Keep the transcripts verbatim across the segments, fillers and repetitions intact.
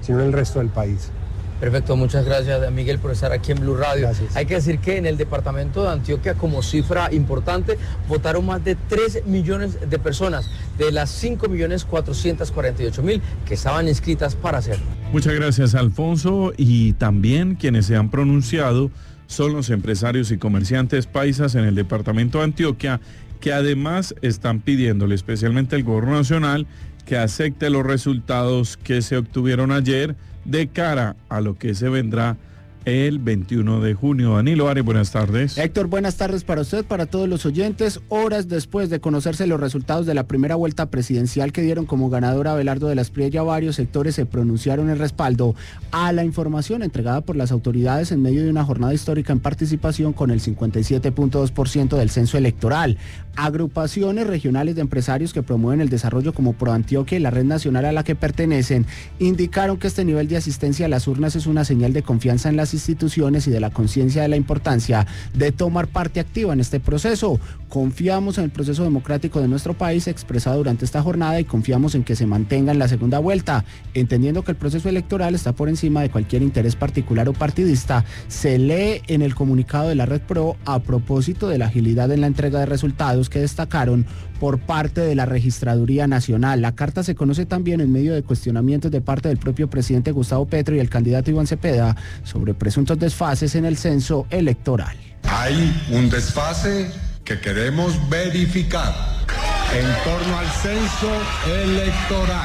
sino en el resto del país. Perfecto, muchas gracias Miguel por estar aquí en Blue Radio. Gracias. Hay que decir que en el departamento de Antioquia, como cifra importante, votaron más de tres millones de personas de las cinco millones cuatrocientos cuarenta y ocho mil que estaban inscritas para hacerlo. Muchas gracias, Alfonso. Y también quienes se han pronunciado son los empresarios y comerciantes paisas en el departamento de Antioquia, que además están pidiéndole, especialmente el gobierno nacional, que acepte los resultados que se obtuvieron ayer de cara a lo que se vendrá el veintiuno de junio. Danilo Arias, buenas tardes. Héctor, buenas tardes para usted, para todos los oyentes. Horas después de conocerse los resultados de la primera vuelta presidencial que dieron como ganador a Abelardo de las Priella, varios sectores se pronunciaron en respaldo a la información entregada por las autoridades en medio de una jornada histórica en participación con el cincuenta y siete punto dos por ciento del censo electoral. Agrupaciones regionales de empresarios que promueven el desarrollo como ProAntioquia y la red nacional a la que pertenecen indicaron que este nivel de asistencia a las urnas es una señal de confianza en las instituciones y de la conciencia de la importancia de tomar parte activa en este proceso. Confiamos en el proceso democrático de nuestro país expresado durante esta jornada y confiamos en que se mantenga en la segunda vuelta, entendiendo que el proceso electoral está por encima de cualquier interés particular o partidista. Se lee en el comunicado de la Red Pro a propósito de la agilidad en la entrega de resultados que destacaron por parte de la Registraduría Nacional. La carta se conoce también en medio de cuestionamientos de parte del propio presidente Gustavo Petro y el candidato Iván Cepeda sobre presuntos desfases en el censo electoral. Hay un desfase que queremos verificar en torno al censo electoral.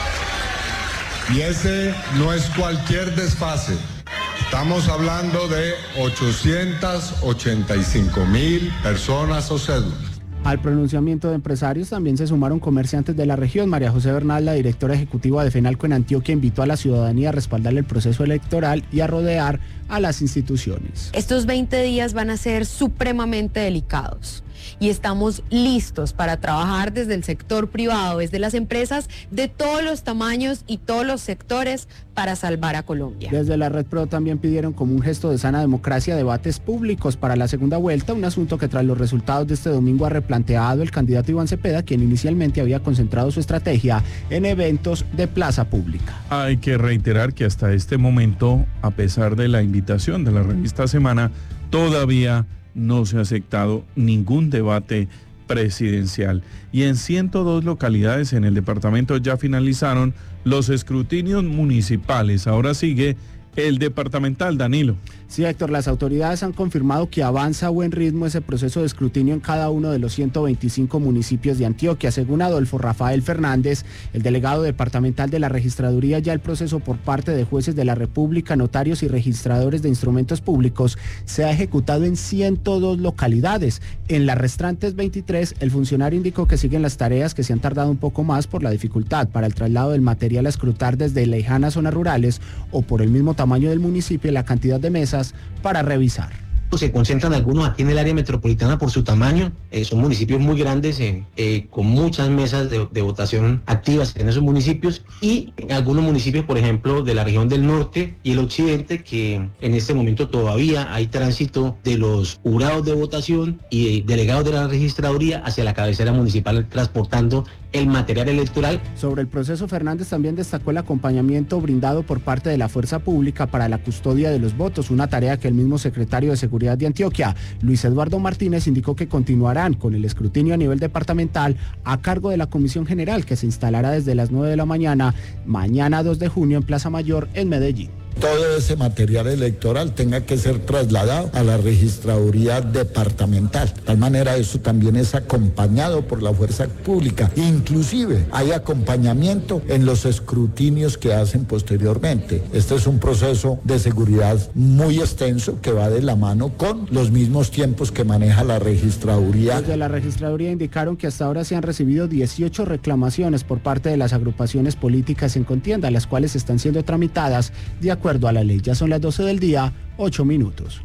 Y ese no es cualquier desfase. Estamos hablando de ochocientas ochenta y cinco mil personas o cédulas. Al pronunciamiento de empresarios también se sumaron comerciantes de la región. María José Bernal, la directora ejecutiva de FENALCO en Antioquia, invitó a la ciudadanía a respaldar el proceso electoral y a rodear a las instituciones. Estos veinte días van a ser supremamente delicados y estamos listos para trabajar desde el sector privado, desde las empresas de todos los tamaños y todos los sectores para salvar a Colombia. Desde la Red Pro también pidieron como un gesto de sana democracia debates públicos para la segunda vuelta, un asunto que tras los resultados de este domingo ha replanteado el candidato Iván Cepeda, quien inicialmente había concentrado su estrategia en eventos de plaza pública. Hay que reiterar que hasta este momento, a pesar de la invitación de la revista Semana, todavía no se ha aceptado ningún debate presidencial. Y en ciento dos localidades en el departamento ya finalizaron los escrutinios municipales. Ahora sigue el departamental, Danilo. Sí, Héctor, las autoridades han confirmado que avanza a buen ritmo ese proceso de escrutinio en cada uno de los ciento veinticinco municipios de Antioquia. Según Adolfo Rafael Fernández, el delegado departamental de la registraduría, ya el proceso por parte de jueces de la República, notarios y registradores de instrumentos públicos se ha ejecutado en ciento dos localidades. En las restantes veintitrés, el funcionario indicó que siguen las tareas que se han tardado un poco más por la dificultad para el traslado del material a escrutar desde lejanas zonas rurales o por el mismo tamaño del municipio y la cantidad de mesas para revisar. Se concentran algunos aquí en el área metropolitana por su tamaño, eh, son municipios muy grandes eh, eh, con muchas mesas de, de votación activas en esos municipios, y en algunos municipios, por ejemplo, de la región del norte y el occidente, que en este momento todavía hay tránsito de los jurados de votación y delegados de la registraduría hacia la cabecera municipal transportando el material electoral. Sobre el proceso, Fernández también destacó el acompañamiento brindado por parte de la fuerza pública para la custodia de los votos, una tarea que el mismo secretario de Seguridad de Antioquia, Luis Eduardo Martínez, indicó que continuarán con el escrutinio a nivel departamental a cargo de la Comisión General, que se instalará desde las nueve de la mañana, mañana dos de junio en Plaza Mayor en Medellín. Todo ese material electoral tenga que ser trasladado a la registraduría departamental. De tal manera, eso también es acompañado por la fuerza pública. Inclusive hay acompañamiento en los escrutinios que hacen posteriormente. Este es un proceso de seguridad muy extenso que va de la mano con los mismos tiempos que maneja la registraduría. Desde la registraduría indicaron que hasta ahora se han recibido dieciocho reclamaciones por parte de las agrupaciones políticas en contienda, las cuales están siendo tramitadas de acuerdo a la ley. Ya son las doce del día, ocho minutos.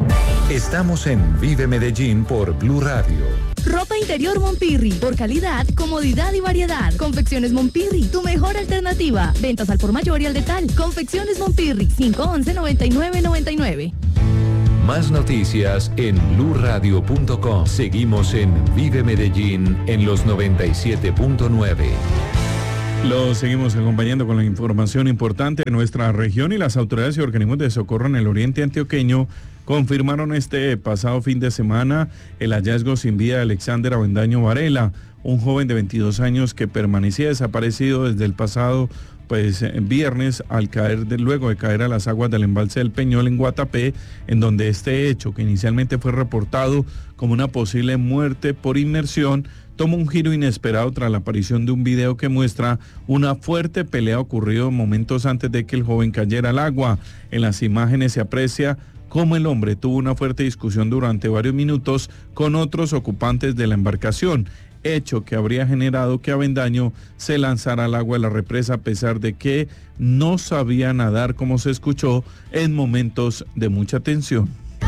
Estamos en Vive Medellín por Blue Radio. Ropa interior Monpirri, por calidad, comodidad y variedad. Confecciones Monpirri, tu mejor alternativa. Ventas al por mayor y al detal. Confecciones Monpirri, cinco once, noventa y nueve noventa y nueve. Más noticias en blue radio punto com. Seguimos en Vive Medellín en los noventa y siete punto nueve. Lo seguimos acompañando con la información importante de nuestra región y las autoridades y organismos de socorro en el oriente antioqueño confirmaron este pasado fin de semana el hallazgo sin vida de Alexander Avendaño Varela, un joven de veintidós años que permanecía desaparecido desde el pasado pues viernes al caer de, luego de caer a las aguas del embalse del Peñol en Guatapé, en donde este hecho, que inicialmente fue reportado como una posible muerte por inmersión, toma un giro inesperado tras la aparición de un video que muestra una fuerte pelea ocurrida momentos antes de que el joven cayera al agua. En las imágenes se aprecia cómo el hombre tuvo una fuerte discusión durante varios minutos con otros ocupantes de la embarcación, hecho que habría generado que Avendaño se lanzara al agua de la represa a pesar de que no sabía nadar, como se escuchó en momentos de mucha tensión.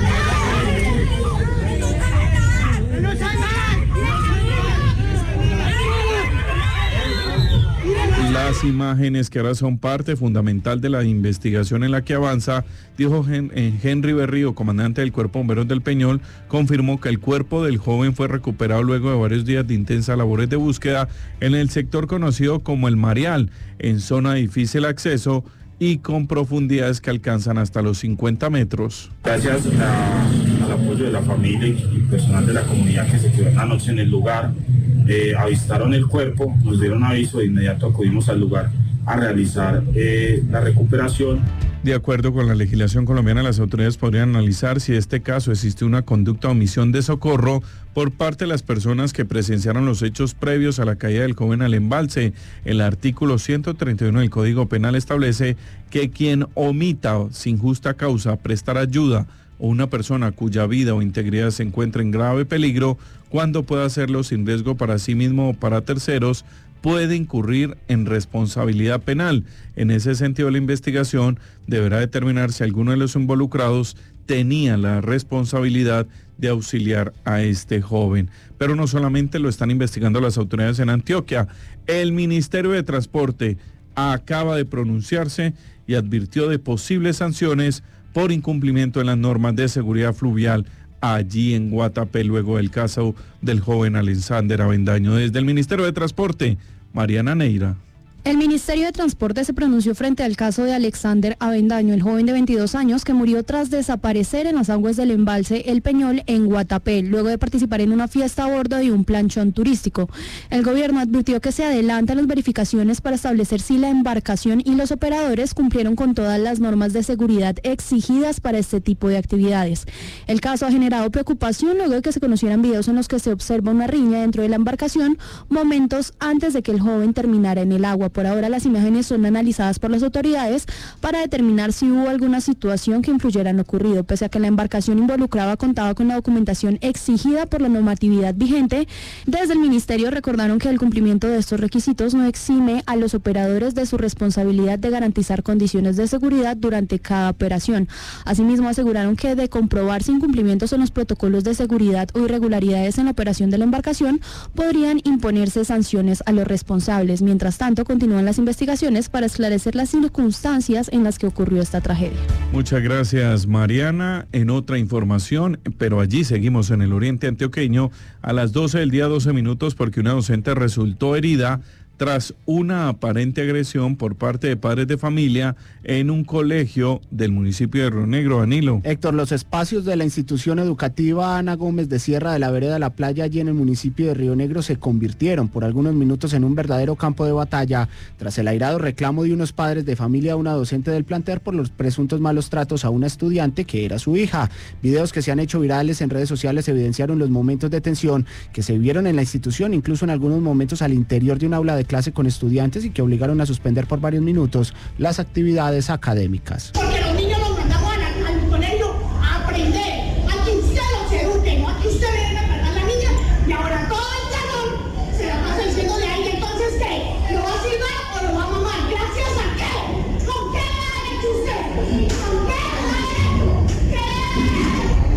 Las imágenes que ahora son parte fundamental de la investigación en la que avanza, dijo Henry Berrío, comandante del Cuerpo de Bomberos del Peñol, confirmó que el cuerpo del joven fue recuperado luego de varios días de intensas labores de búsqueda en el sector conocido como El Marial, en zona de difícil acceso y con profundidades que alcanzan hasta los cincuenta metros. Gracias a, al apoyo de la familia y personal de la comunidad que se quedó en la noche en el lugar, eh, avistaron el cuerpo, nos dieron aviso, de inmediato acudimos al lugar a realizar eh, la recuperación. De acuerdo con la legislación colombiana, las autoridades podrían analizar si en este caso existe una conducta o omisión de socorro por parte de las personas que presenciaron los hechos previos a la caída del joven al embalse. El artículo ciento treinta y uno del Código Penal establece que quien omita sin justa causa prestar ayuda o una persona cuya vida o integridad se encuentra en grave peligro, cuando pueda hacerlo sin riesgo para sí mismo o para terceros, puede incurrir en responsabilidad penal. En ese sentido, la investigación deberá determinar si alguno de los involucrados tenía la responsabilidad de auxiliar a este joven. Pero no solamente lo están investigando las autoridades en Antioquia, el Ministerio de Transporte acaba de pronunciarse y advirtió de posibles sanciones por incumplimiento de las normas de seguridad fluvial allí en Guatapé, luego del caso del joven Alexander Avendaño. Desde el Ministerio de Transporte, Mariana Neira. El Ministerio de Transporte se pronunció frente al caso de Alexander Avendaño, el joven de veintidós años que murió tras desaparecer en las aguas del embalse El Peñol en Guatapé, luego de participar en una fiesta a bordo de un planchón turístico. El gobierno advirtió que se adelantan las verificaciones para establecer si la embarcación y los operadores cumplieron con todas las normas de seguridad exigidas para este tipo de actividades. El caso ha generado preocupación luego de que se conocieran videos en los que se observa una riña dentro de la embarcación momentos antes de que el joven terminara en el agua. Por ahora las imágenes son analizadas por las autoridades para determinar si hubo alguna situación que influyera en lo ocurrido. Pese a que la embarcación involucrada contaba con la documentación exigida por la normatividad vigente, desde el ministerio recordaron que el cumplimiento de estos requisitos no exime a los operadores de su responsabilidad de garantizar condiciones de seguridad durante cada operación. Asimismo, aseguraron que de comprobarse incumplimientos en los protocolos de seguridad o irregularidades en la operación de la embarcación, podrían imponerse sanciones a los responsables. Mientras tanto, continúan las investigaciones para esclarecer las circunstancias en las que ocurrió esta tragedia. Muchas gracias, Mariana. En otra información, pero allí seguimos en el oriente antioqueño, a las doce del día, doce minutos, porque una docente resultó herida tras una aparente agresión por parte de padres de familia en un colegio del municipio de Río Negro. Danilo. Héctor, los espacios de la institución educativa Ana Gómez de Sierra de la Vereda La Playa, allí en el municipio de Río Negro, se convirtieron por algunos minutos en un verdadero campo de batalla tras el airado reclamo de unos padres de familia a una docente del plantel por los presuntos malos tratos a una estudiante que era su hija. Videos que se han hecho virales en redes sociales evidenciaron los momentos de tensión que se vivieron en la institución, incluso en algunos momentos al interior de un aula de clase con estudiantes, y que obligaron a suspender por varios minutos las actividades académicas. Porque los niños los mandamos al, al colegio a aprender, a que usted los eduque, no a que usted le dé a cargar a la niña, y ahora todo el salón se la pasa diciéndole a ella, entonces ¿qué? ¿Lo va a silbar o lo va a mamar? ¿Gracias a qué? ¿Con qué ha hecho usted? ¿Con qué ha hecho? ¿Qué? Como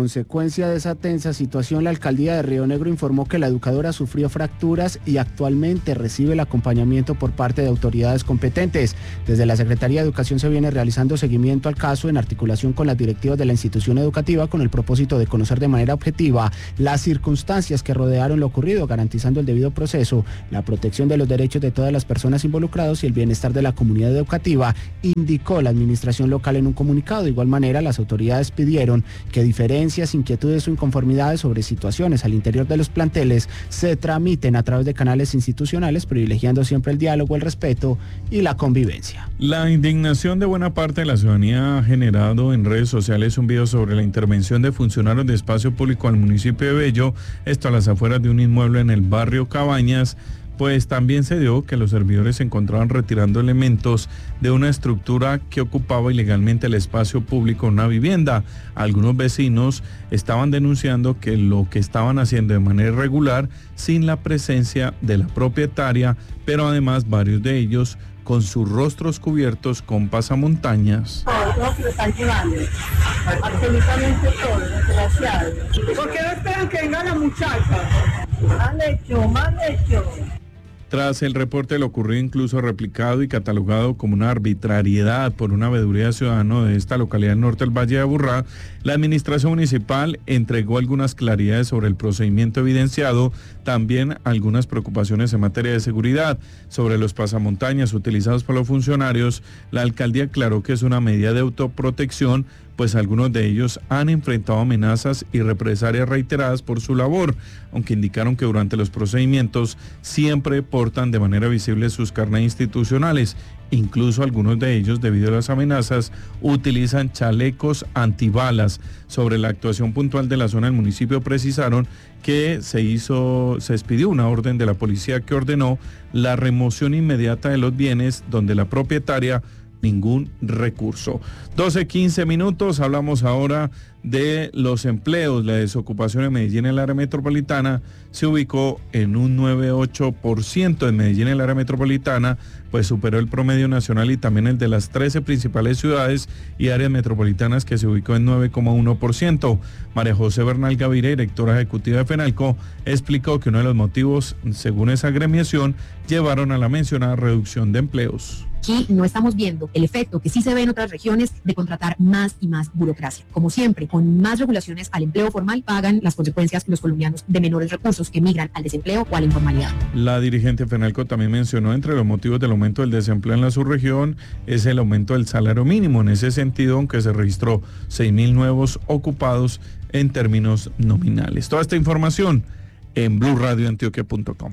consecuencia de esa tensa situación, la alcaldía de Río Negro informó que la educadora sufrió fracturas y actualmente recibe el acompañamiento por parte de autoridades competentes. Desde la Secretaría de Educación se viene realizando seguimiento al caso en articulación con las directivas de la institución educativa con el propósito de conocer de manera objetiva las circunstancias que rodearon lo ocurrido, garantizando el debido proceso, la protección de los derechos de todas las personas involucradas y el bienestar de la comunidad educativa, indicó la administración local en un comunicado. De igual manera, las autoridades pidieron que diferencias, inquietudes o inconformidades sobre situaciones al interior de los planteles se tramiten a través de canales institucionales, privilegiando siempre el diálogo, el respeto y la convivencia. La indignación de buena parte de la ciudadanía ha generado en redes sociales un video sobre la intervención de funcionarios de espacio público al municipio de Bello, esto a las afueras de un inmueble en el barrio Cabañas. Pues también se dio que los servidores se encontraban retirando elementos de una estructura que ocupaba ilegalmente el espacio público en una vivienda. Algunos vecinos estaban denunciando que lo que estaban haciendo de manera irregular, sin la presencia de la propietaria, pero además varios de ellos con sus rostros cubiertos con pasamontañas. Todos lo están llevando, absolutamente todo, desgraciado. ¿Por qué no esperan que venga la muchacha? Mal hecho, mal hecho. Tras el reporte de lo ocurrido, incluso replicado y catalogado como una arbitrariedad por una veeduría ciudadana de esta localidad del norte del Valle de Aburrá, la administración municipal entregó algunas claridades sobre el procedimiento evidenciado, también algunas preocupaciones en materia de seguridad. Sobre los pasamontañas utilizados por los funcionarios, la alcaldía aclaró que es una medida de autoprotección, pues algunos de ellos han enfrentado amenazas y represalias reiteradas por su labor, aunque indicaron que durante los procedimientos siempre portan de manera visible sus carnes institucionales. Incluso algunos de ellos, debido a las amenazas, utilizan chalecos antibalas. Sobre la actuación puntual de la zona del municipio, precisaron que se hizo, se expidió una orden de la policía que ordenó la remoción inmediata de los bienes, donde la propietaria ningún recurso. doce quince minutos, hablamos ahora de los empleos. La desocupación en Medellín, en el área metropolitana, se ubicó en un nueve coma ocho por ciento. En Medellín, en el área metropolitana, pues superó el promedio nacional y también el de las trece principales ciudades y áreas metropolitanas, que se ubicó en nueve coma uno por ciento. María José Bernal Gaviria, directora ejecutiva de FENALCO, explicó que uno de los motivos, según esa agremiación, llevaron a la mencionada reducción de empleos. Aquí no estamos viendo el efecto que sí se ve en otras regiones de contratar más y más burocracia. Como siempre, con más regulaciones al empleo formal, pagan las consecuencias los colombianos de menores recursos que migran al desempleo o a la informalidad. La dirigente FENALCO también mencionó, entre los motivos del aumento del desempleo en la subregión, es el aumento del salario mínimo. En ese sentido, aunque se registró seis mil nuevos ocupados en términos nominales. Toda esta información en blue radio antioquia punto com.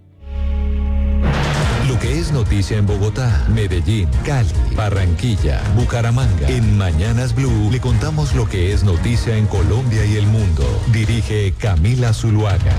Lo que es noticia en Bogotá, Medellín, Cali, Barranquilla, Bucaramanga. En Mañanas Blue le contamos lo que es noticia en Colombia y el mundo. Dirige Camila Zuluaga.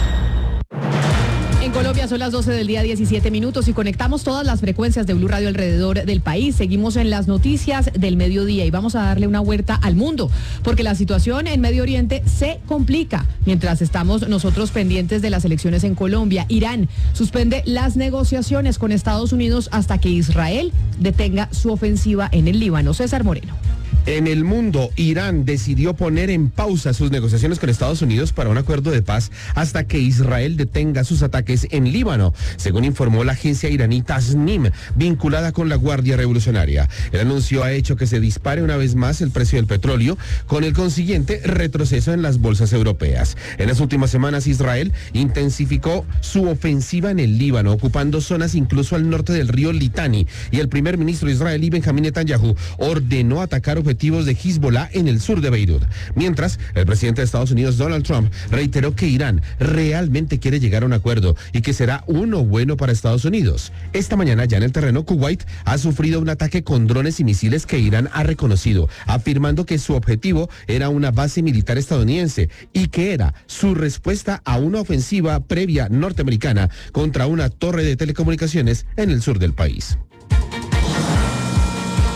En Colombia son las doce del día, diecisiete minutos, y conectamos todas las frecuencias de Blue Radio alrededor del país. Seguimos en las noticias del mediodía y vamos a darle una vuelta al mundo, porque la situación en Medio Oriente se complica. Mientras estamos nosotros pendientes de las elecciones en Colombia, Irán suspende las negociaciones con Estados Unidos hasta que Israel detenga su ofensiva en el Líbano. César Moreno. En el mundo, Irán decidió poner en pausa sus negociaciones con Estados Unidos para un acuerdo de paz hasta que Israel detenga sus ataques en Líbano, según informó la agencia iraní Tasnim, vinculada con la Guardia Revolucionaria. El anuncio ha hecho que se dispare una vez más el precio del petróleo, con el consiguiente retroceso en las bolsas europeas. En las últimas semanas, Israel intensificó su ofensiva en el Líbano, ocupando zonas incluso al norte del río Litani, y el primer ministro israelí Benjamín Netanyahu ordenó atacar objetivos de Hezbollah en el sur de Beirut. Mientras, el presidente de Estados Unidos, Donald Trump, reiteró que Irán realmente quiere llegar a un acuerdo y que será uno bueno para Estados Unidos. Esta mañana, ya en el terreno, Kuwait ha sufrido un ataque con drones y misiles que Irán ha reconocido, afirmando que su objetivo era una base militar estadounidense y que era su respuesta a una ofensiva previa norteamericana contra una torre de telecomunicaciones en el sur del país.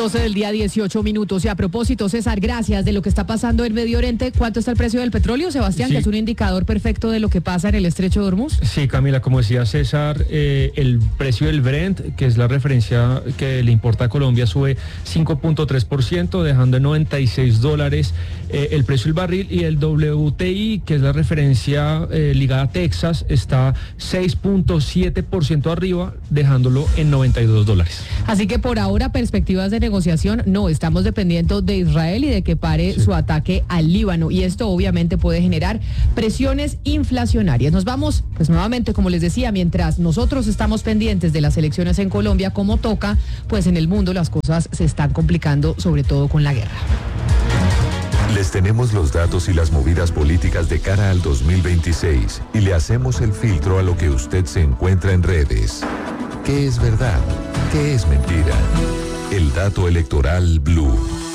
doce del día, dieciocho minutos. Y a propósito, César, gracias, de lo que está pasando en Medio Oriente, ¿cuánto está el precio del petróleo, Sebastián, sí, que es un indicador perfecto de lo que pasa en el estrecho de Hormuz? Sí, Camila, como decía César, eh, el precio del Brent, que es la referencia que le importa a Colombia, sube cinco punto tres por ciento, dejando en noventa y seis dólares eh, el precio del barril, y el W T I, que es la referencia eh, ligada a Texas, está seis punto siete por ciento arriba, dejándolo en noventa y dos dólares. Así que por ahora, perspectivas de negociación, no, estamos dependiendo de Israel y de que pare sí. su ataque al Líbano, y esto obviamente puede generar presiones inflacionarias. Nos vamos, pues nuevamente, como les decía, mientras nosotros estamos pendientes de las elecciones en Colombia, como toca, pues en el mundo las cosas se están complicando, sobre todo con la guerra. Les tenemos los datos y las movidas políticas de cara al dos mil veintiséis y le hacemos el filtro a lo que usted se encuentra en redes. ¿Qué es verdad? ¿Qué es mentira? El dato electoral Blue.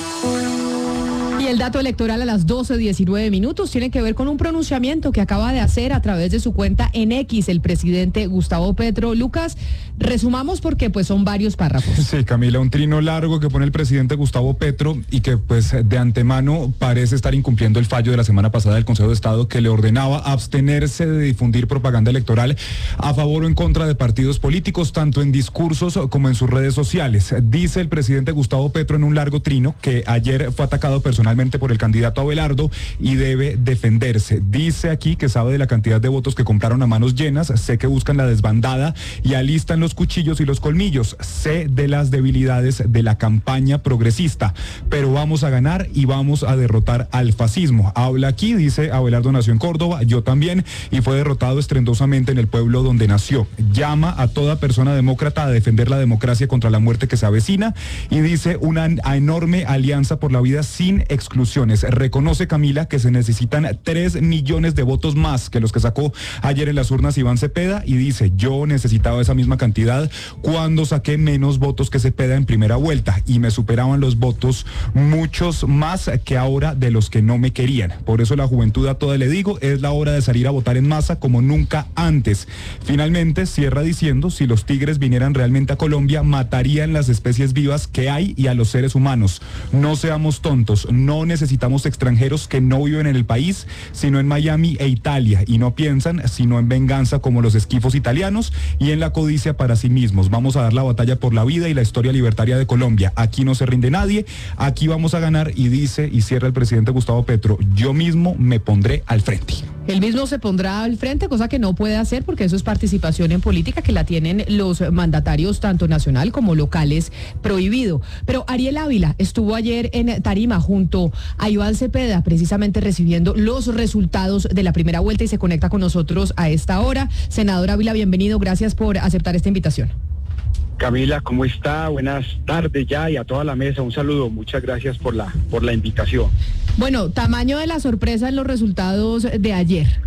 Y el dato electoral a las doce diecinueve minutos tiene que ver con un pronunciamiento que acaba de hacer a través de su cuenta en X el presidente Gustavo Petro. Lucas, resumamos porque pues son varios párrafos. Sí, Camila, un trino largo que pone el presidente Gustavo Petro y que pues de antemano parece estar incumpliendo el fallo de la semana pasada del Consejo de Estado, que le ordenaba abstenerse de difundir propaganda electoral a favor o en contra de partidos políticos, tanto en discursos como en sus redes sociales. Dice el presidente Gustavo Petro en un largo trino que ayer fue atacado personalmente por el candidato Abelardo y debe defenderse. Dice aquí que sabe de la cantidad de votos que compraron a manos llenas, sé que buscan la desbandada y alistan los cuchillos y los colmillos, sé de las debilidades de la campaña progresista, pero vamos a ganar y vamos a derrotar al fascismo. Habla aquí, dice, Abelardo nació en Córdoba, yo también, y fue derrotado estrendosamente en el pueblo donde nació. Llama a toda persona demócrata a defender la democracia contra la muerte que se avecina y dice una enorme alianza por la vida sin exclusiones. Reconoce, Camila, que se necesitan tres millones de votos más que los que sacó ayer en las urnas Iván Cepeda, y dice, yo necesitaba esa misma cantidad cuando saqué menos votos que Cepeda en primera vuelta y me superaban los votos muchos más que ahora de los que no me querían. Por eso la juventud a toda le digo, es la hora de salir a votar en masa como nunca antes. Finalmente cierra diciendo, si los tigres vinieran realmente a Colombia, matarían las especies vivas que hay y a los seres humanos. No seamos tontos, no necesitamos extranjeros que no viven en el país, sino en Miami e Italia, y no piensan sino en venganza como los esquifos italianos y en la codicia para sí mismos. Vamos a dar la batalla por la vida y la historia libertaria de Colombia. Aquí no se rinde nadie, aquí vamos a ganar, y dice y cierra el presidente Gustavo Petro, yo mismo me pondré al frente. Él mismo se pondrá al frente, cosa que no puede hacer porque eso es participación en política que la tienen los mandatarios tanto nacional como locales prohibido. Pero Ariel Ávila estuvo ayer en Tarima junto a Iván Cepeda, precisamente recibiendo los resultados de la primera vuelta, y se conecta con nosotros a esta hora. Senador Ávila, bienvenido, gracias por aceptar esta invitación. Camila, ¿cómo está? Buenas tardes ya, y a toda la mesa un saludo, muchas gracias por la, por la invitación. Bueno, tamaño de la sorpresa en los resultados de ayer.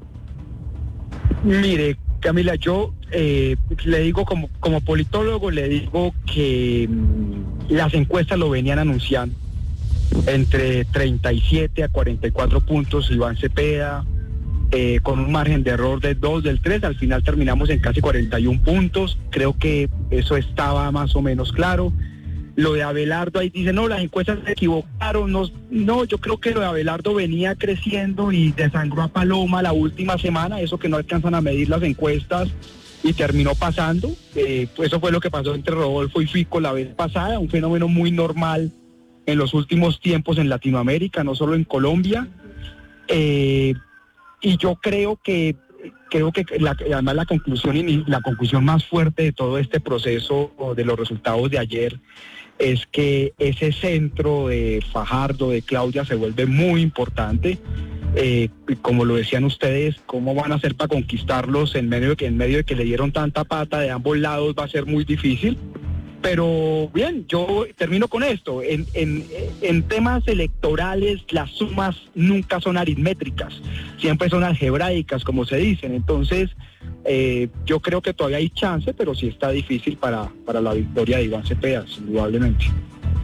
Mire, Camila, yo eh, le digo como, como politólogo, le digo que mmm, las encuestas lo venían anunciando. Entre treinta y siete a cuarenta y cuatro puntos Iván Cepeda, eh, con un margen de error de dos del tres, al final terminamos en casi cuarenta y un puntos, creo que eso estaba más o menos claro. Lo de Abelardo, ahí dice, no, las encuestas se equivocaron, no, no, yo creo que lo de Abelardo venía creciendo y desangró a Paloma la última semana, eso que no alcanzan a medir las encuestas, y terminó pasando, eh, pues eso fue lo que pasó entre Rodolfo y Fico la vez pasada, un fenómeno muy normal en los últimos tiempos en Latinoamérica, no solo en Colombia, eh, y yo creo que creo que la, además la conclusión y la conclusión más fuerte de todo este proceso de los resultados de ayer es que ese centro de Fajardo, de Claudia, se vuelve muy importante. Eh, como lo decían ustedes, cómo van a hacer para conquistarlos en medio de que en medio de que le dieron tanta pata de ambos lados, va a ser muy difícil. Pero bien, yo termino con esto. En, en, en temas electorales las sumas nunca son aritmétricas, siempre son algebraicas, como se dicen. Entonces, eh, yo creo que todavía hay chance, pero sí está difícil para, para la victoria de Iván Cepeda, indudablemente.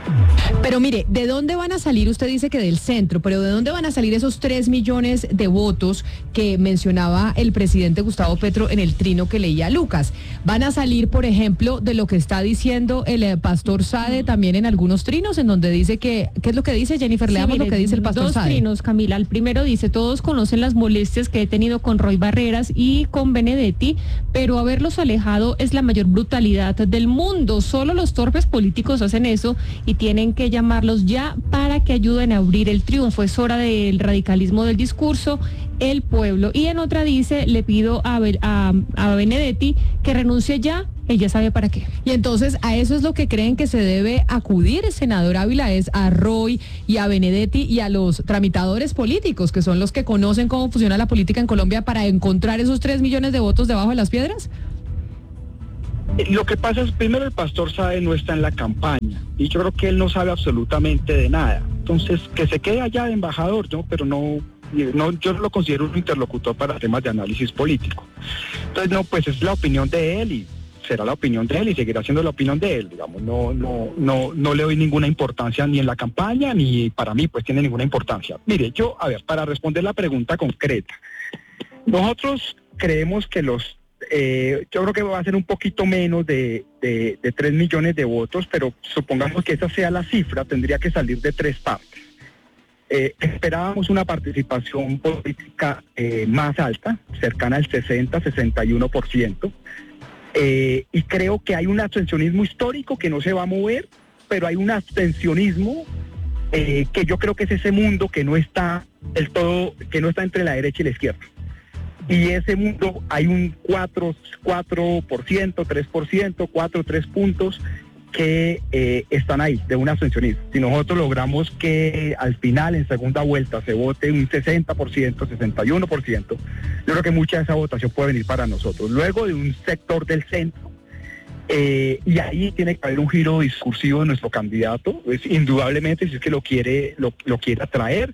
Pero mire, ¿de dónde van a salir? Usted dice que del centro, pero ¿de dónde van a salir esos tres millones de votos que mencionaba el presidente Gustavo Petro en el trino que leía Lucas? ¿Van a salir, por ejemplo, de lo que está diciendo el eh, pastor Sade también en algunos trinos, en donde dice que, ¿qué es lo que dice Jennifer? Leamos sí, mire, lo que dice el pastor dos Sade. trinos, Camila. El primero dice, todos conocen las molestias que he tenido con Roy Barreras y con Benedetti, pero haberlos alejado es la mayor brutalidad del mundo. Solo los torpes políticos hacen eso y tienen que llamarlos ya para que ayuden a abrir el triunfo. Es hora del radicalismo del discurso, el pueblo. Y en otra dice, le pido a, a, a Benedetti que renuncie ya, él ya sabe para qué. Y entonces a eso es lo que creen que se debe acudir, senador Ávila, es a Roy y a Benedetti y a los tramitadores políticos, que son los que conocen cómo funciona la política en Colombia, para encontrar esos tres millones de votos debajo de las piedras. Lo que pasa es, primero, el pastor Sade no está en la campaña y yo creo que él no sabe absolutamente de nada. Entonces, que se quede allá de embajador, ¿no? Pero no, no, yo no lo considero un interlocutor para temas de análisis político. Entonces, no, pues es la opinión de él y será la opinión de él y seguirá siendo la opinión de él, digamos. No, no, no, no le doy ninguna importancia ni en la campaña ni para mí, pues tiene ninguna importancia. Mire, yo, a ver, para responder la pregunta concreta, nosotros creemos que los Eh, yo creo que va a ser un poquito menos de, de, de tres millones de votos, pero supongamos que esa sea la cifra, tendría que salir de tres partes. Eh, esperábamos una participación política eh, más alta, cercana al sesenta, sesenta y uno por ciento, eh, y creo que hay un abstencionismo histórico que no se va a mover, pero hay un abstencionismo eh, que yo creo que es ese mundo que no está del todo, que no está entre la derecha y la izquierda. Y ese mundo hay un cuatro por ciento, tres por ciento, cuatro, tres puntos que eh, están ahí, de un abstencionismo. Si nosotros logramos que al final, en segunda vuelta, se vote un sesenta por ciento, sesenta y uno por ciento, yo creo que mucha de esa votación puede venir para nosotros. Luego de un sector del centro, eh, y ahí tiene que haber un giro discursivo de nuestro candidato, pues, indudablemente, si es que lo quiere, lo, lo quiere atraer.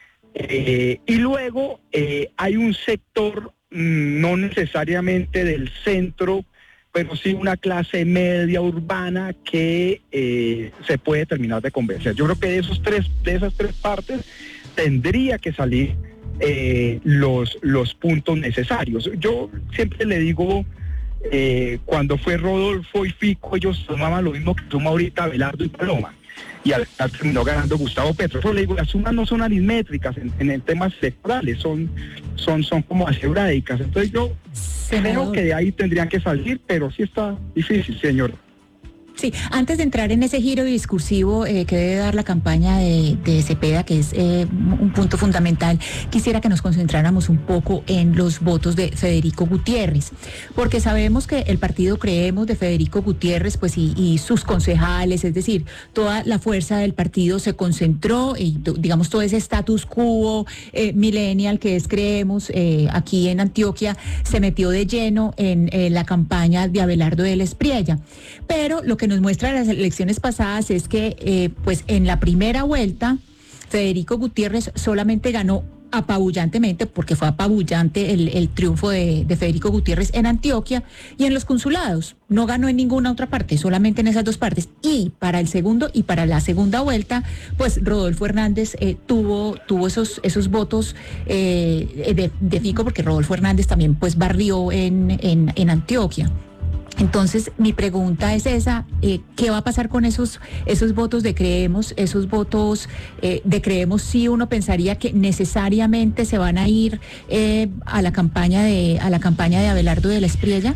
Eh, y luego eh, hay un sector, mmm, no necesariamente del centro, pero sí una clase media urbana que eh, se puede terminar de convencer. Yo creo que de esos tres, de esas tres partes tendría que salir eh, los, los puntos necesarios. Yo siempre le digo, eh, cuando fue Rodolfo y Fico, ellos tomaban lo mismo que toma ahorita Abelardo y Paloma. Y al final terminó ganando Gustavo Petro. Pero le digo, las sumas no son aritmétricas en, en, en temas electorales, son, son, son como algebraicas. Entonces yo Senador. creo que de ahí tendrían que salir, pero sí está difícil, señor. Sí, antes de entrar en ese giro discursivo eh, que debe dar la campaña de, de Cepeda, que es eh, un punto fundamental, quisiera que nos concentráramos un poco en los votos de Federico Gutiérrez, porque sabemos que el partido Creemos de Federico Gutiérrez, pues y, y sus concejales, es decir, toda la fuerza del partido se concentró, y digamos todo ese status quo eh, millennial que es Creemos eh, aquí en Antioquia, se metió de lleno en eh, la campaña de Abelardo de la Espriella. Pero lo que nos muestra las elecciones pasadas es que eh, pues en la primera vuelta Federico Gutiérrez solamente ganó apabullantemente, porque fue apabullante el, el triunfo de, de Federico Gutiérrez en Antioquia y en los consulados. No ganó en ninguna otra parte, solamente en esas dos partes. Y para el segundo y para la segunda vuelta, pues Rodolfo Hernández eh, tuvo tuvo esos esos votos eh, de, de Fico, porque Rodolfo Hernández también pues barrió en, en, en Antioquia. Entonces, mi pregunta es esa, eh, ¿qué va a pasar con esos esos votos de Creemos, esos votos eh, de Creemos? Si uno pensaría que necesariamente se van a ir eh, a la campaña de a la campaña de Abelardo de la Espriella.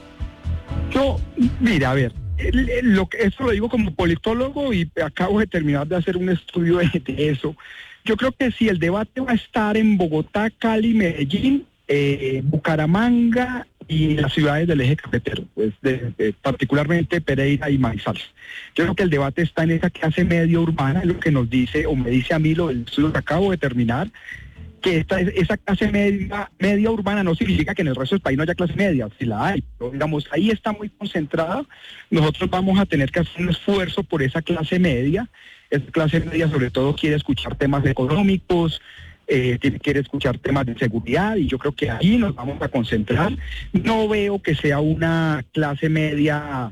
Yo, mira, a ver, lo que, eso lo digo como politólogo y acabo de terminar de hacer un estudio de, de eso. Yo creo que si el debate va a estar en Bogotá, Cali, Medellín, eh, Bucaramanga y las ciudades del eje cafetero, pues de, de, particularmente Pereira y Manizales. Yo creo que el debate está en esa clase media urbana, es lo que nos dice, o me dice a mí lo del estudio que acabo de terminar, que esta, esa clase media, media urbana no significa que en el resto del país no haya clase media, si la hay, pero digamos, ahí está muy concentrada. Nosotros vamos a tener que hacer un esfuerzo por esa clase media. Esa clase media sobre todo quiere escuchar temas económicos, Eh, quiere escuchar temas de seguridad, y yo creo que ahí nos vamos a concentrar. No veo que sea una clase media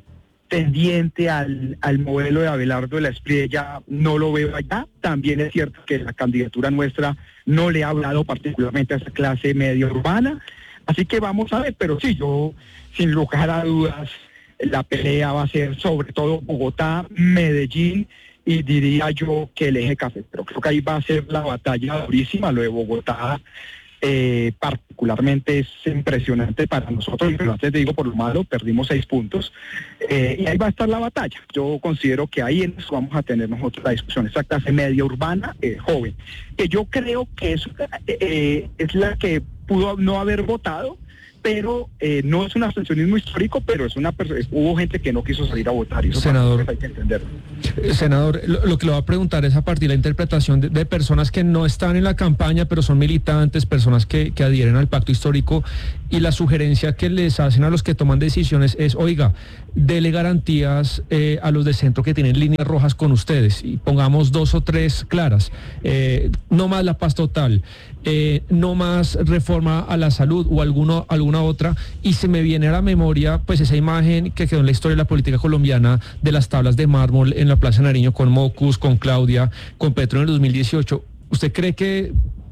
tendiente al, al modelo de Abelardo de la Espriella, no lo veo allá. También es cierto que la candidatura nuestra no le ha hablado particularmente a esa clase media urbana, así que vamos a ver, pero sí, yo sin lugar a dudas, la pelea va a ser sobre todo Bogotá, Medellín y diría yo que el eje cafetero. Creo que ahí va a ser la batalla durísima. Lo de Bogotá eh, particularmente es impresionante para nosotros, pero antes te digo por lo malo, perdimos seis puntos eh, y ahí va a estar la batalla. Yo considero que ahí en eso vamos a tener nosotros la discusión, esa clase media urbana eh, joven, que yo creo que es, eh, es la que pudo no haber votado, pero eh, no es un abstencionismo histórico, pero es una hubo gente que no quiso salir a votar y eso senador, hay que entenderlo. Senador, lo, lo que le voy a preguntar es a partir de la interpretación de, de personas que no están en la campaña, pero son militantes, personas que, que adhieren al pacto histórico, y la sugerencia que les hacen a los que toman decisiones es, oiga, dele garantías eh, a los de centro que tienen líneas rojas con ustedes, y pongamos dos o tres claras, eh, no más la paz total, eh, no más reforma a la salud o alguno, alguna otra, y se me viene a la memoria pues esa imagen que quedó en la historia de la política colombiana de las tablas de mármol en la Plaza Nariño con Mocus, con Claudia, con Petro en el dos mil dieciocho. ¿Usted cree que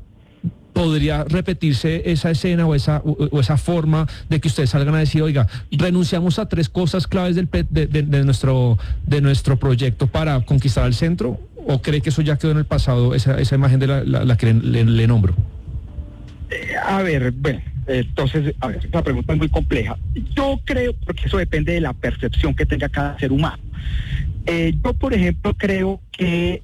podría repetirse esa escena o esa o, o esa forma de que ustedes salgan a decir, oiga, renunciamos a tres cosas claves del de, de, de nuestro de nuestro proyecto para conquistar al centro? ¿O cree que eso ya quedó en el pasado, esa, esa imagen de la, la, la que le, le, le nombro? Eh, a ver, bueno, entonces, a ver, esta pregunta es muy compleja. Yo creo, porque eso depende de la percepción que tenga cada ser humano. Eh, yo, por ejemplo, creo que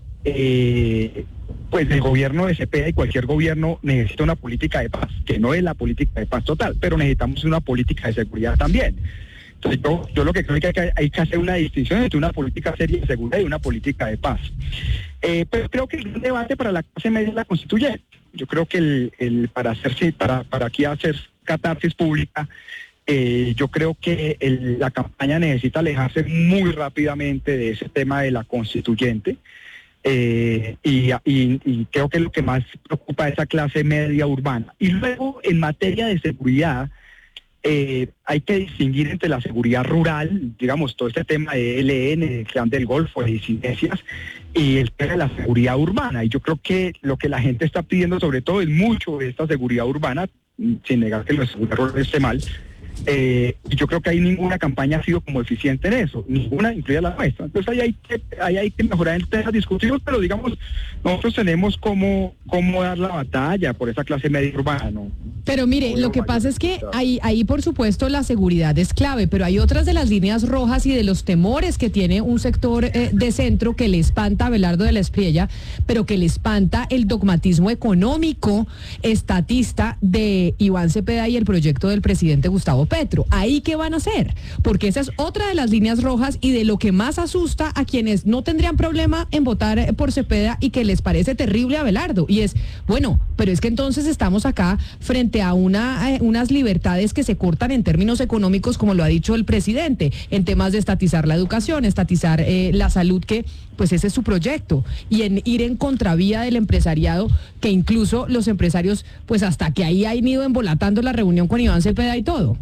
eh, pues el gobierno de Cepeda y cualquier gobierno necesita una política de paz, que no es la política de paz total, pero necesitamos una política de seguridad también. Entonces yo, yo lo que creo es que hay, que hay que hacer una distinción entre una política seria de seguridad y una política de paz. Eh, pero creo que el gran debate para la clase media es la constituyente. Yo creo que el, el para hacerse, para, para aquí hacer catarsis pública, eh, yo creo que el, la campaña necesita alejarse muy rápidamente de ese tema de la constituyente. Eh, y, y, y creo que es lo que más preocupa a esa clase media urbana. Y luego, en materia de seguridad, eh, hay que distinguir entre la seguridad rural, digamos, todo este tema de E L N, de Clan del Golfo, de disidencias, y el tema de la seguridad urbana. Y yo creo que lo que la gente está pidiendo, sobre todo, es mucho de esta seguridad urbana, sin negar que la seguridad rural esté mal. Eh, y yo creo que ahí ninguna campaña ha sido como eficiente en eso, ninguna, incluida la nuestra. Entonces ahí hay que, ahí hay que mejorar en temas discutivos, pero digamos, nosotros tenemos cómo, cómo dar la batalla por esa clase media urbana, ¿no? Pero mire, lo que pasa es que ahí, ahí por supuesto la seguridad es clave, pero hay otras de las líneas rojas y de los temores que tiene un sector eh, de centro que le espanta a Abelardo de la Espriella, pero que le espanta el dogmatismo económico estatista de Iván Cepeda y el proyecto del presidente Gustavo Petro. ¿Ahí qué van a hacer? Porque esa es otra de las líneas rojas y de lo que más asusta a quienes no tendrían problema en votar por Cepeda y que les parece terrible a Abelardo. Y es, bueno, pero es que entonces estamos acá frente a una, eh, unas libertades que se cortan en términos económicos, como lo ha dicho el presidente, en temas de estatizar la educación, estatizar eh, la salud, que pues ese es su proyecto, y en ir en contravía del empresariado, que incluso los empresarios, pues hasta que ahí han ido embolatando la reunión con Iván Cepeda y todo.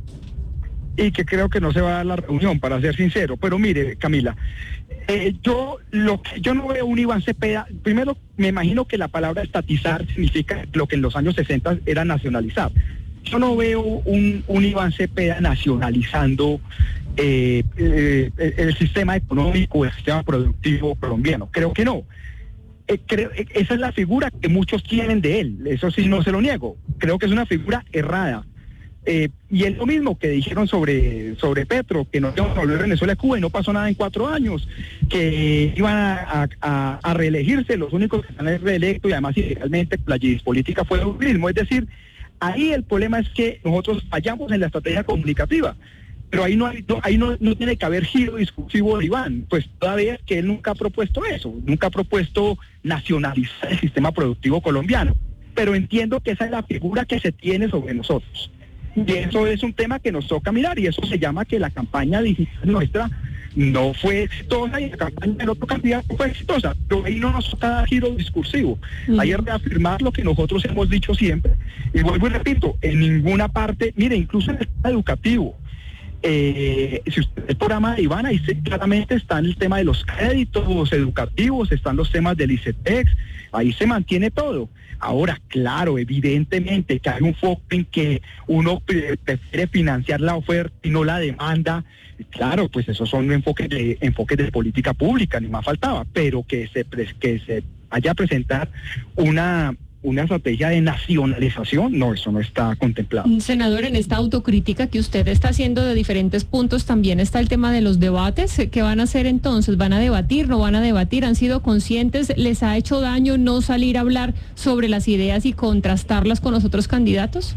Y que creo que no se va a dar la reunión, para ser sincero. Pero mire, Camila, eh, yo lo que yo no veo un Iván Cepeda. Primero, me imagino que la palabra estatizar significa lo que en los años sesenta era nacionalizar. Yo no veo un, un Iván Cepeda nacionalizando eh, eh, el sistema económico, el sistema productivo colombiano. Creo que no. Eh, creo, eh, esa es la figura que muchos tienen de él. Eso sí, no se lo niego. Creo que es una figura errada. Eh, y es lo mismo que dijeron sobre, sobre Petro, que no iban a volver a Venezuela a Cuba y no pasó nada en cuatro años, que iban a, a, a reelegirse, los únicos que están reelectos, y además ilegalmente la política fue lo mismo. Es decir, ahí el problema es que nosotros fallamos en la estrategia comunicativa, pero ahí no hay, no, ahí no, no tiene que haber giro discursivo de Iván, pues todavía es que él nunca ha propuesto eso, nunca ha propuesto nacionalizar el sistema productivo colombiano, pero entiendo que esa es la figura que se tiene sobre nosotros. Y eso es un tema que nos toca mirar, y eso se llama que la campaña digital nuestra no fue exitosa y la campaña del otro candidato fue exitosa, pero ahí no nos toca dar giro discursivo. Mm. Hay que reafirmar lo que nosotros hemos dicho siempre, y vuelvo y repito, en ninguna parte, mire, incluso en el tema educativo, Eh, si usted el programa de Iván, ahí se, claramente está en el tema de los créditos educativos, están los temas del ICETEX, ahí se mantiene todo. Ahora, claro, evidentemente que hay un foco en que uno prefiere financiar la oferta y no la demanda. Claro, pues esos son enfoques de enfoques de política pública, ni más faltaba, pero que se que se vaya a presentar una una estrategia de nacionalización, no, eso no está contemplado. Senador, en esta autocrítica que usted está haciendo de diferentes puntos, también está el tema de los debates. ¿Qué van a hacer entonces? ¿Van a debatir? ¿No van a debatir? ¿Han sido conscientes? ¿Les ha hecho daño no salir a hablar sobre las ideas y contrastarlas con los otros candidatos?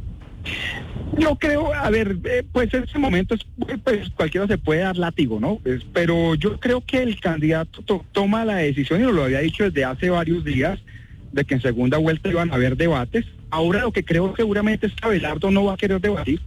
Yo creo, a ver, eh, pues en ese momento es, pues cualquiera se puede dar látigo, ¿no? Es, pero yo creo que el candidato to- toma la decisión, y lo había dicho desde hace varios días, de que en segunda vuelta iban a haber debates. Ahora lo que creo seguramente es que Abelardo no va a querer debatir.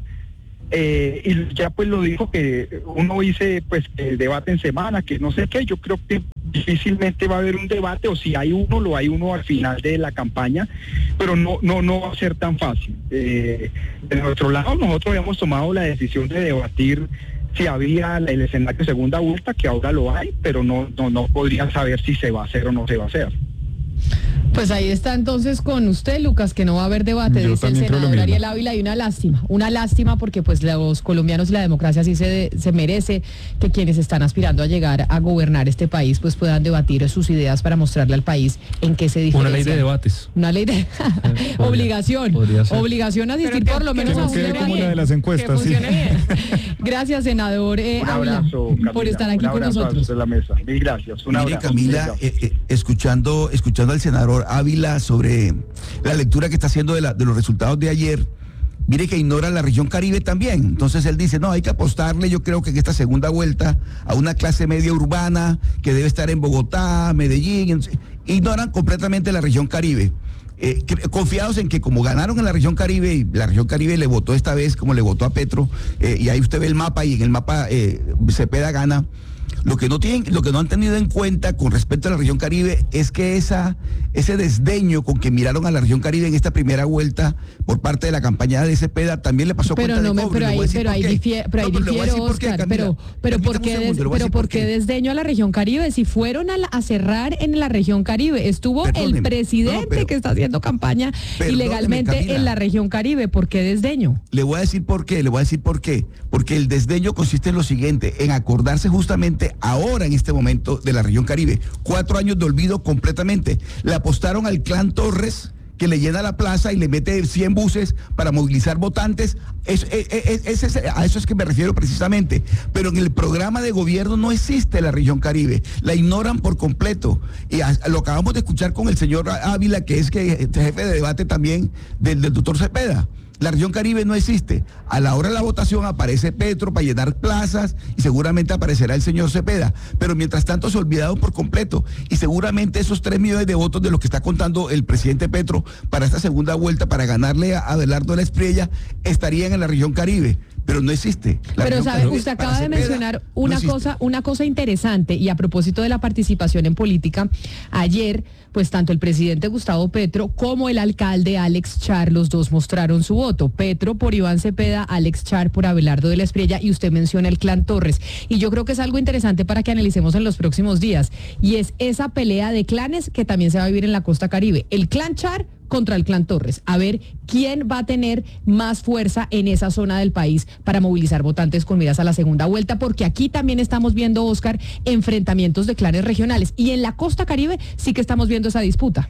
Eh, y ya pues lo dijo que uno dice pues que el debate en semana, que no sé qué, yo creo que difícilmente va a haber un debate, o si hay uno, lo hay uno al final de la campaña, pero no no no va a ser tan fácil. Eh, de nuestro lado nosotros habíamos tomado la decisión de debatir si había el escenario de segunda vuelta, que ahora lo hay, pero no no no podría saber si se va a hacer o no se va a hacer. Pues ahí está entonces con usted, Lucas, que no va a haber debate, Yo dice el también creo lo senador mismo. Ariel Ávila, y una lástima, una lástima porque pues los colombianos y la democracia sí se, se merece que quienes están aspirando a llegar a gobernar este país pues puedan debatir sus ideas para mostrarle al país en qué se diferencia. Una ley de debates. Una ley de obligación, podría ser. obligación a asistir por lo menos Que a no un quede debate. como la de las encuestas, sí. Gracias, senador eh, Un Ávila, abrazo, Camila, por estar aquí un con abrazo nosotros. a la mesa. Mil gracias. Un Mire, abrazo. Camila, eh, eh, escuchando, escuchando al senador Ávila sobre la lectura que está haciendo de, la, de los resultados de ayer, mire que ignora la región Caribe también. Entonces él dice, no, hay que apostarle, yo creo que en esta segunda vuelta, a una clase media urbana que debe estar en Bogotá, Medellín. Ignoran completamente la región Caribe. Eh, confiados en que como ganaron en la región Caribe, y la región Caribe le votó esta vez como le votó a Petro, eh, y ahí usted ve el mapa, y en el mapa eh, Cepeda gana. Lo que no tienen, lo que no han tenido en cuenta con respecto a la región Caribe es que esa, ese desdeño con que miraron a la región Caribe en esta primera vuelta por parte de la campaña de Cepeda también le pasó Pero cuenta no de me, cobre. pero Le voy ahí, a decir pero por ahí qué. difiere, pero ahí No, pero le voy a difiere, decir por qué, Oscar, Camila. pero, pero Permítame ¿por un qué, segundo, des- le voy a pero decir por por qué qué. desdeño a la región Caribe? Si fueron a, la- a cerrar en la región Caribe, estuvo Perdóneme. el presidente No, pero- que está haciendo campaña Perdóneme, ilegalmente Camila. en la región Caribe. ¿Por qué desdeño? Le voy a decir por qué, le voy a decir por qué. Porque el desdeño consiste en lo siguiente, en acordarse justamente ahora en este momento de la región Caribe. Cuatro años de olvido completamente. Le apostaron al clan Torres, que le llena la plaza y le mete cien buses para movilizar votantes. Es, es- es- es- es- a eso es que me refiero precisamente. Pero en el programa de gobierno no existe la región Caribe. La ignoran por completo. Y a- lo acabamos de escuchar con el señor Ávila, que es que jefe de debate también del, del doctor Cepeda. La región Caribe no existe. A la hora de la votación aparece Petro para llenar plazas y seguramente aparecerá el señor Cepeda. Pero mientras tanto se olvidaron por completo. Y seguramente esos tres millones de votos de los que está contando el presidente Petro para esta segunda vuelta, para ganarle a Abelardo de la Espriella, estarían en la región Caribe. Pero no existe. La Pero región sabe, Caribe usted para acaba de Cepeda mencionar no una existe. cosa, una cosa interesante, y a propósito de la participación en política, ayer, pues tanto el presidente Gustavo Petro como el alcalde Alex Char, los dos mostraron su voto. Petro por Iván Cepeda, Alex Char por Abelardo de la Espriella, y usted menciona el clan Torres. Y yo creo que es algo interesante para que analicemos en los próximos días, y es esa pelea de clanes que también se va a vivir en la costa Caribe. El clan Char contra el clan Torres, a ver quién va a tener más fuerza en esa zona del país para movilizar votantes con miras a la segunda vuelta, porque aquí también estamos viendo, Oscar, enfrentamientos de clanes regionales, y en la costa Caribe sí que estamos viendo esa disputa.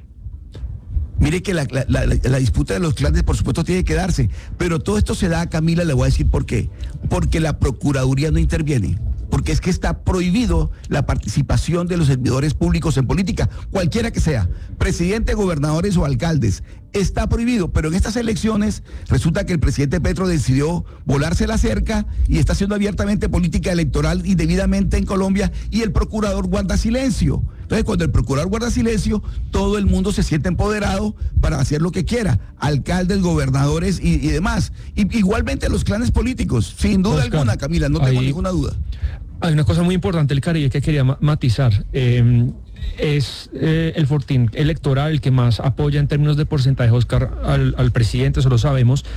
Mire que la, la- la- la disputa de los clanes, por supuesto, tiene que darse, pero todo esto se da, Camila, le voy a decir por qué. Porque la Procuraduría no interviene. Porque es que está prohibido la participación de los servidores públicos en política, cualquiera que sea, presidente, gobernadores o alcaldes. Está prohibido, pero en estas elecciones resulta que el presidente Petro decidió volarse la cerca y está haciendo abiertamente política electoral indebidamente en Colombia, y el procurador guarda silencio. Entonces, cuando el procurador guarda silencio, todo el mundo se siente empoderado para hacer lo que quiera, alcaldes, gobernadores y, y demás. Y, igualmente los clanes políticos, sin duda Oscar, alguna, Camila, no tengo ahí- ninguna duda. Hay una cosa muy importante del Caribe que quería ma- matizar. Eh, es eh, el fortín electoral el que más apoya en términos de porcentaje, Oscar, al, al presidente, eso lo sabemos.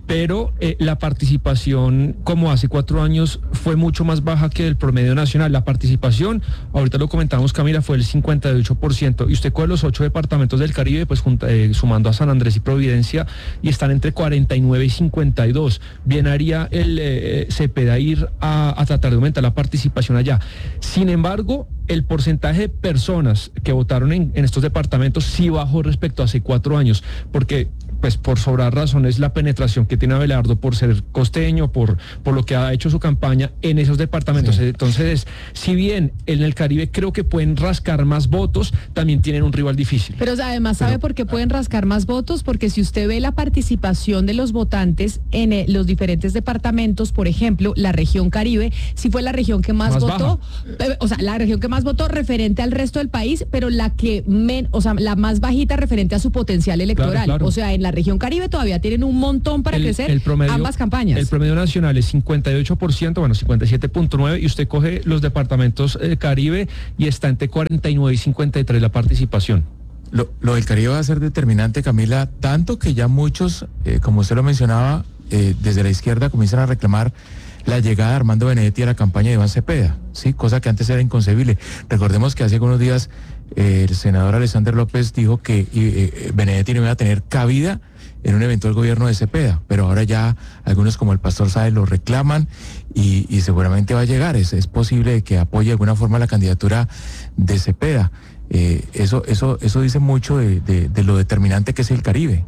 pero eh, la participación, como hace cuatro años, fue mucho más baja que el promedio nacional. La participación, ahorita lo comentamos, Camila, fue el cincuenta y ocho por ciento, y usted coge los ocho departamentos del Caribe, pues junta, eh, sumando a San Andrés y Providencia, y están entre cuarenta y nueve y cincuenta y dos. Bien haría el eh, Cepeda ir a, a tratar de aumentar la participación allá. Sin embargo, el porcentaje de personas que votaron en, en estos departamentos sí bajó respecto a hace cuatro años, porque pues por sobrar razones la penetración que tiene Abelardo por ser costeño, por, por lo que ha hecho su campaña en esos departamentos. Sí. Entonces, si bien en el Caribe creo que pueden rascar más votos, también tienen un rival difícil. Pero además, ¿sabe Pero, por qué pueden rascar más votos? Porque si usted ve la participación de los votantes en eh, los diferentes departamentos, por ejemplo, la región Caribe, sí fue la región que más, más votó, eh, o sea, la región que más votó referente al resto del país, pero la que, men, o sea, la más bajita referente a su potencial electoral. Claro, claro. O sea, en la región Caribe todavía tienen un montón para el, crecer el promedio, ambas campañas. El promedio nacional es cincuenta y ocho por ciento, bueno, cincuenta y siete punto nueve, y usted coge los departamentos eh, Caribe y está entre cuarenta y nueve y cincuenta y tres la participación. Lo, lo del Caribe va a ser determinante, Camila, tanto que ya muchos, eh, como usted lo mencionaba, eh, desde la izquierda comienzan a reclamar la llegada de Armando Benedetti a la campaña de Iván Cepeda, ¿sí? Cosa que antes era inconcebible. Recordemos que hace algunos días eh, el senador Alexander López dijo que eh, Benedetti no iba a tener cabida en un eventual gobierno de Cepeda, pero ahora ya algunos como el Pastor Sáez lo reclaman y, y seguramente va a llegar. Es, es posible que apoye de alguna forma la candidatura de Cepeda. Eh, eso, eso, eso dice mucho de, de, de lo determinante que es el Caribe.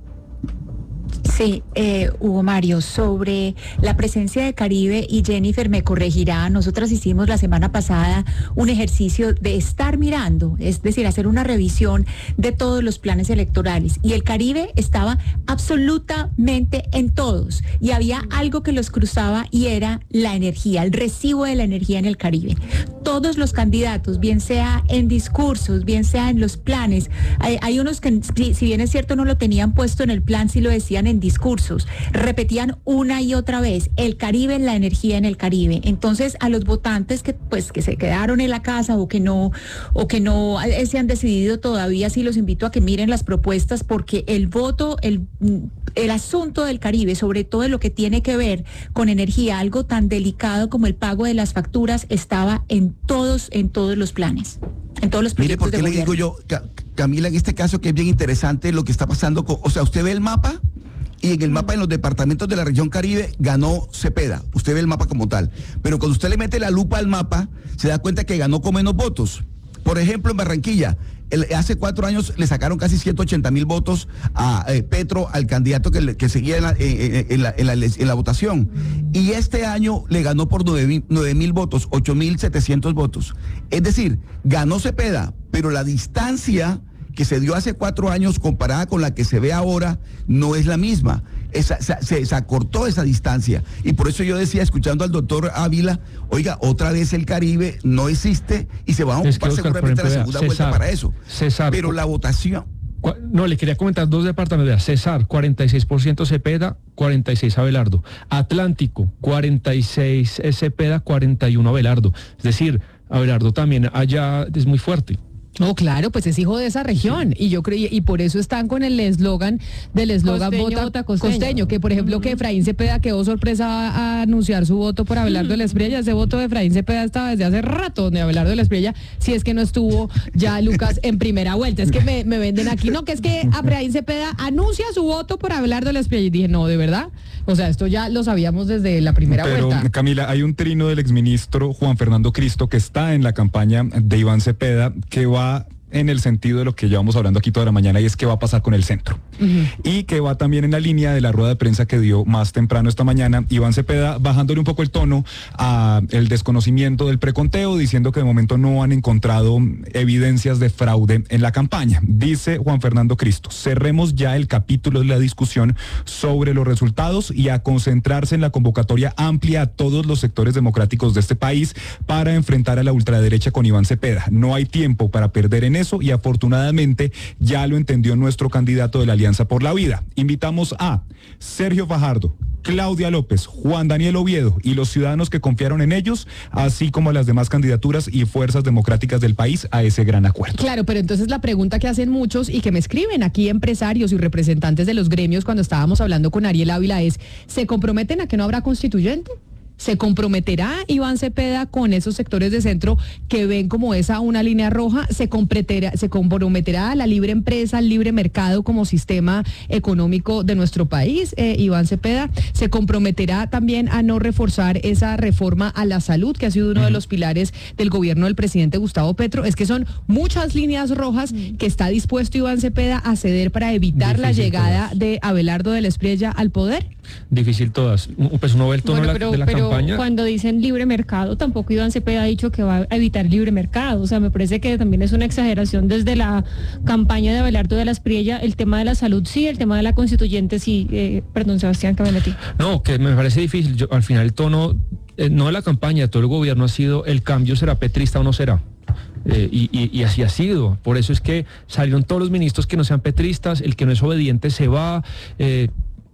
Sí, eh, Hugo Mario, sobre la presencia de Caribe, y Jennifer me corregirá, nosotras hicimos la semana pasada un ejercicio de estar mirando, es decir, hacer una revisión de todos los planes electorales, y el Caribe estaba absolutamente en todos, y había algo que los cruzaba y era la energía, el recibo de la energía en el Caribe. Todos los candidatos, bien sea en discursos, bien sea en los planes, hay, hay unos que, si, si bien es cierto, no lo tenían puesto en el plan, sí lo decían en discursos, repetían una y otra vez el Caribe, la energía en el Caribe. Entonces, a los votantes que pues que se quedaron en la casa o que no o que no se han decidido todavía, sí los invito a que miren las propuestas, porque el voto, el el asunto del Caribe, sobre todo lo que tiene que ver con energía, algo tan delicado como el pago de las facturas, estaba en todos en todos los planes, en todos los proyectos. Mire, ¿por qué le digo yo, Camila, en este caso que es bien interesante lo que está pasando con, o sea, usted ve el mapa y en el mapa en los departamentos de la región Caribe ganó Cepeda, usted ve el mapa como tal, pero cuando usted le mete la lupa al mapa se da cuenta que ganó con menos votos. Por ejemplo, en Barranquilla, el, hace cuatro años le sacaron casi ciento ochenta mil votos a eh, Petro, al candidato que, que seguía en la, eh, en, la, en, la, en la votación, y este año le ganó por nueve mil votos, ocho mil setecientos votos. Es decir, ganó Cepeda, pero la distancia que se dio hace cuatro años comparada con la que se ve ahora no es la misma. Esa, se, se acortó esa distancia, y por eso yo decía, escuchando al doctor Ávila, oiga, otra vez el Caribe no existe y se va a ocupar seguramente la segunda vuelta para eso. César, pero la votación... No, le quería comentar dos departamentos. César, cuarenta y seis por ciento Cepeda, cuarenta y seis Abelardo. Atlántico, cuarenta y seis Cepeda, cuarenta y uno Abelardo. Es decir, Abelardo también allá es muy fuerte. No, claro, pues es hijo de esa región, y yo creo, y por eso están con el eslogan del eslogan vota, vota costeño. costeño, que por ejemplo uh-huh. que Efraín Cepeda quedó sorpresa a, a anunciar su voto por Abelardo de la Espriella. Ese voto de Efraín Cepeda estaba desde hace rato donde Abelardo de la Espriella, si es que no estuvo ya Lucas en primera vuelta. Es que me, me venden aquí, no, que es que Efraín Cepeda anuncia su voto por Abelardo de la Espriella, y dije, no, de verdad, o sea, esto ya lo sabíamos desde la primera Pero, vuelta. Camila, hay un trino del exministro Juan Fernando Cristo que está en la campaña de Iván Cepeda, que va en el sentido de lo que llevamos hablando aquí toda la mañana, y es qué va a pasar con el centro. Uh-huh. Y que va también en la línea de la rueda de prensa que dio más temprano esta mañana Iván Cepeda, bajándole un poco el tono a el desconocimiento del preconteo, diciendo que de momento no han encontrado evidencias de fraude en la campaña. Dice Juan Fernando Cristo, cerremos ya el capítulo de la discusión sobre los resultados y a concentrarse en la convocatoria amplia a todos los sectores democráticos de este país para enfrentar a la ultraderecha con Iván Cepeda. No hay tiempo para perder en eso, y afortunadamente ya lo entendió nuestro candidato de la Alianza por la Vida. Invitamos a Sergio Fajardo, Claudia López, Juan Daniel Oviedo y los ciudadanos que confiaron en ellos, así como las demás candidaturas y fuerzas democráticas del país a ese gran acuerdo. Claro, pero entonces la pregunta que hacen muchos y que me escriben aquí empresarios y representantes de los gremios cuando estábamos hablando con Ariel Ávila es, ¿se comprometen a que no habrá constituyente? ¿Se comprometerá Iván Cepeda con esos sectores de centro que ven como esa una línea roja? ¿Se comprometerá, se comprometerá a la libre empresa, al libre mercado como sistema económico de nuestro país, eh, Iván Cepeda? ¿Se comprometerá también a no reforzar esa reforma a la salud, que ha sido uno de los pilares del gobierno del presidente Gustavo Petro? Es que son muchas líneas rojas que está dispuesto Iván Cepeda a ceder para evitar Difícil la llegada todas. de Abelardo de la Espriella al poder. Difícil todas. Pues uno ve el tono bueno, de la, pero, de la pero campaña. Cuando dicen libre mercado, tampoco Iván Cepeda ha dicho que va a evitar libre mercado. O sea, me parece que también es una exageración desde la campaña de Abelardo de la Espriella. El tema de la salud sí, el tema de la constituyente sí. Eh, perdón, Sebastián, que me metí. No, que me parece difícil. Yo, al final el tono, eh, no de la campaña, de todo el gobierno ha sido el cambio será petrista o no será. Eh, y, y, y así ha sido. Por eso es que salieron todos los ministros que no sean petristas, el que no es obediente se va. Eh,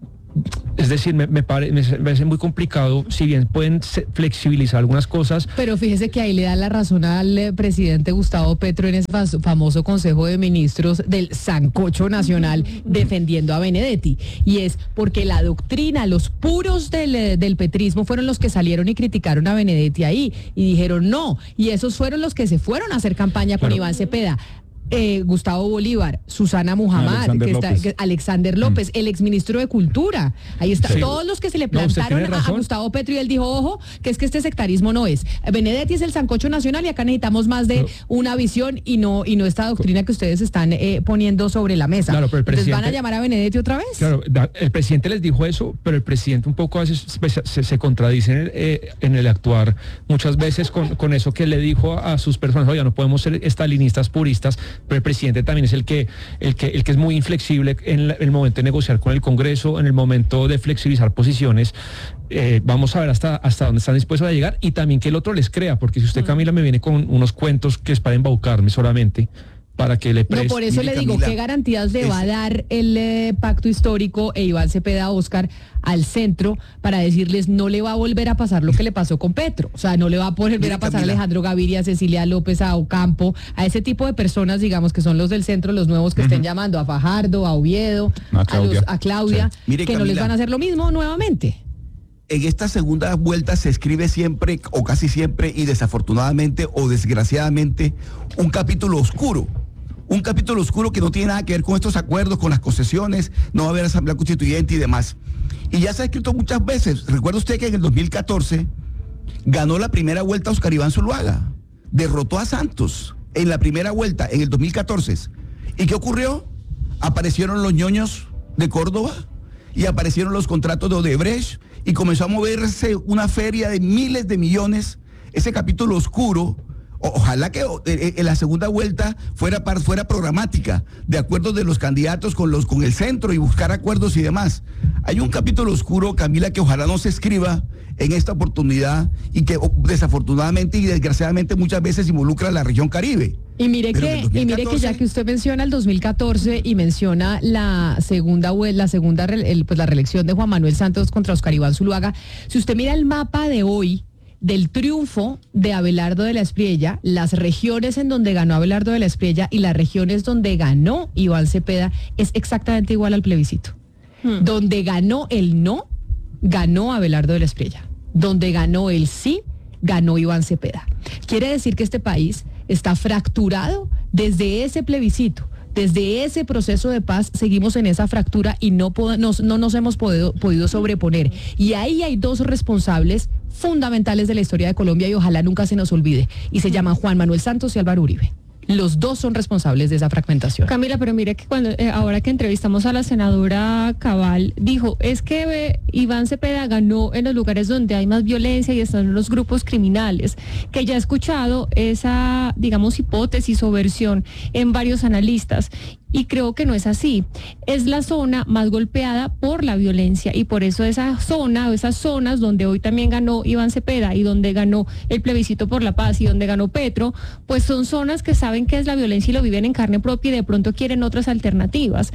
Es decir, me, me, pare, me parece muy complicado, si bien pueden flexibilizar algunas cosas. Pero fíjese que ahí le da la razón al eh, presidente Gustavo Petro en ese famoso Consejo de Ministros del Sancocho Nacional defendiendo a Benedetti. Y es porque la doctrina, los puros del, del petrismo fueron los que salieron y criticaron a Benedetti ahí y dijeron no. Y esos fueron los que se fueron a hacer campaña con claro. Iván Cepeda. Eh, Gustavo Bolívar, Susana Muhammad, Alexander que está, López, que, Alexander López mm. el exministro de Cultura. Ahí está, sí. todos los que se le plantaron no, a, a Gustavo Petro y él dijo, ojo, que es que este sectarismo no es. Benedetti es el sancocho nacional y acá necesitamos más de no. una visión y no y no esta doctrina que ustedes están eh, poniendo sobre la mesa. Claro, pero el Entonces, ¿van a llamar a Benedetti otra vez? Claro, el presidente les dijo eso, pero el presidente un poco a veces se, se contradice en el, eh, en el actuar muchas veces con, con eso que le dijo a, a sus personas, oye, no podemos ser estalinistas puristas, pero el presidente también es el que, el que, el que es muy inflexible en la, el momento de negociar con el Congreso, en el momento de flexibilizar posiciones. Eh, vamos a ver hasta, hasta dónde están dispuestos a llegar y también que el otro les crea, porque si usted, Camila, me viene con unos cuentos que es para embaucarme solamente, para que le preste. No, por eso le digo, ¿qué garantías le va a dar el eh, pacto histórico e Iván Cepeda Óscar al centro para decirles no le va a volver a pasar lo que le pasó con Petro? O sea, no le va a volver a pasar a Alejandro Gaviria, a Cecilia López, a Ocampo, a ese tipo de personas, digamos, que son los del centro, los nuevos que uh-huh. estén llamando, a Fajardo, a Oviedo, a Claudia, a, los, a Claudia sí. Mire, que Camila, no les van a hacer lo mismo nuevamente. En esta segunda vuelta se escribe siempre, o casi siempre, y desafortunadamente o desgraciadamente, un capítulo oscuro. Un capítulo oscuro que no tiene nada que ver con estos acuerdos, con las concesiones, no va a haber asamblea constituyente y demás. Y ya se ha escrito muchas veces. Recuerda usted que en el dos mil catorce ganó la primera vuelta Oscar Iván Zuluaga. Derrotó a Santos en la primera vuelta, en el dos mil catorce. ¿Y qué ocurrió? Aparecieron los ñoños de Córdoba y aparecieron los contratos de Odebrecht y comenzó a moverse una feria de miles de millones. Ese capítulo oscuro, ojalá que en la segunda vuelta fuera, fuera programática, de acuerdos de los candidatos con, los, con el centro y buscar acuerdos y demás. Hay un capítulo oscuro, Camila, que ojalá no se escriba en esta oportunidad y que desafortunadamente y desgraciadamente muchas veces involucra a la región Caribe. Y mire que dos mil catorce, y mire que ya que usted menciona el dos mil catorce y menciona la segunda la segunda el, pues la reelección de Juan Manuel Santos contra Oscar Iván Zuluaga, si usted mira el mapa de hoy del triunfo de Abelardo de la Espriella, las regiones en donde ganó Abelardo de la Espriella y las regiones donde ganó Iván Cepeda es exactamente igual al plebiscito. Hmm. Donde ganó el no, ganó Abelardo de la Espriella. Donde ganó el sí, ganó Iván Cepeda. Quiere decir que este país está fracturado desde ese plebiscito. Desde ese proceso de paz seguimos en esa fractura y no, nos, no nos hemos podido, podido sobreponer. Y ahí hay dos responsables fundamentales de la historia de Colombia y ojalá nunca se nos olvide. Y se llaman Juan Manuel Santos y Álvaro Uribe. Los dos son responsables de esa fragmentación. Camila, pero mire que cuando eh, ahora que entrevistamos a la senadora Cabal, dijo, es que eh, Iván Cepeda ganó en los lugares donde hay más violencia y están los grupos criminales, que ya he escuchado esa, digamos, hipótesis o versión en varios analistas. Y creo que no es así. Es la zona más golpeada por la violencia y por eso esa zona o esas zonas donde hoy también ganó Iván Cepeda y donde ganó el plebiscito por la paz y donde ganó Petro, pues son zonas que saben qué es la violencia y lo viven en carne propia y de pronto quieren otras alternativas.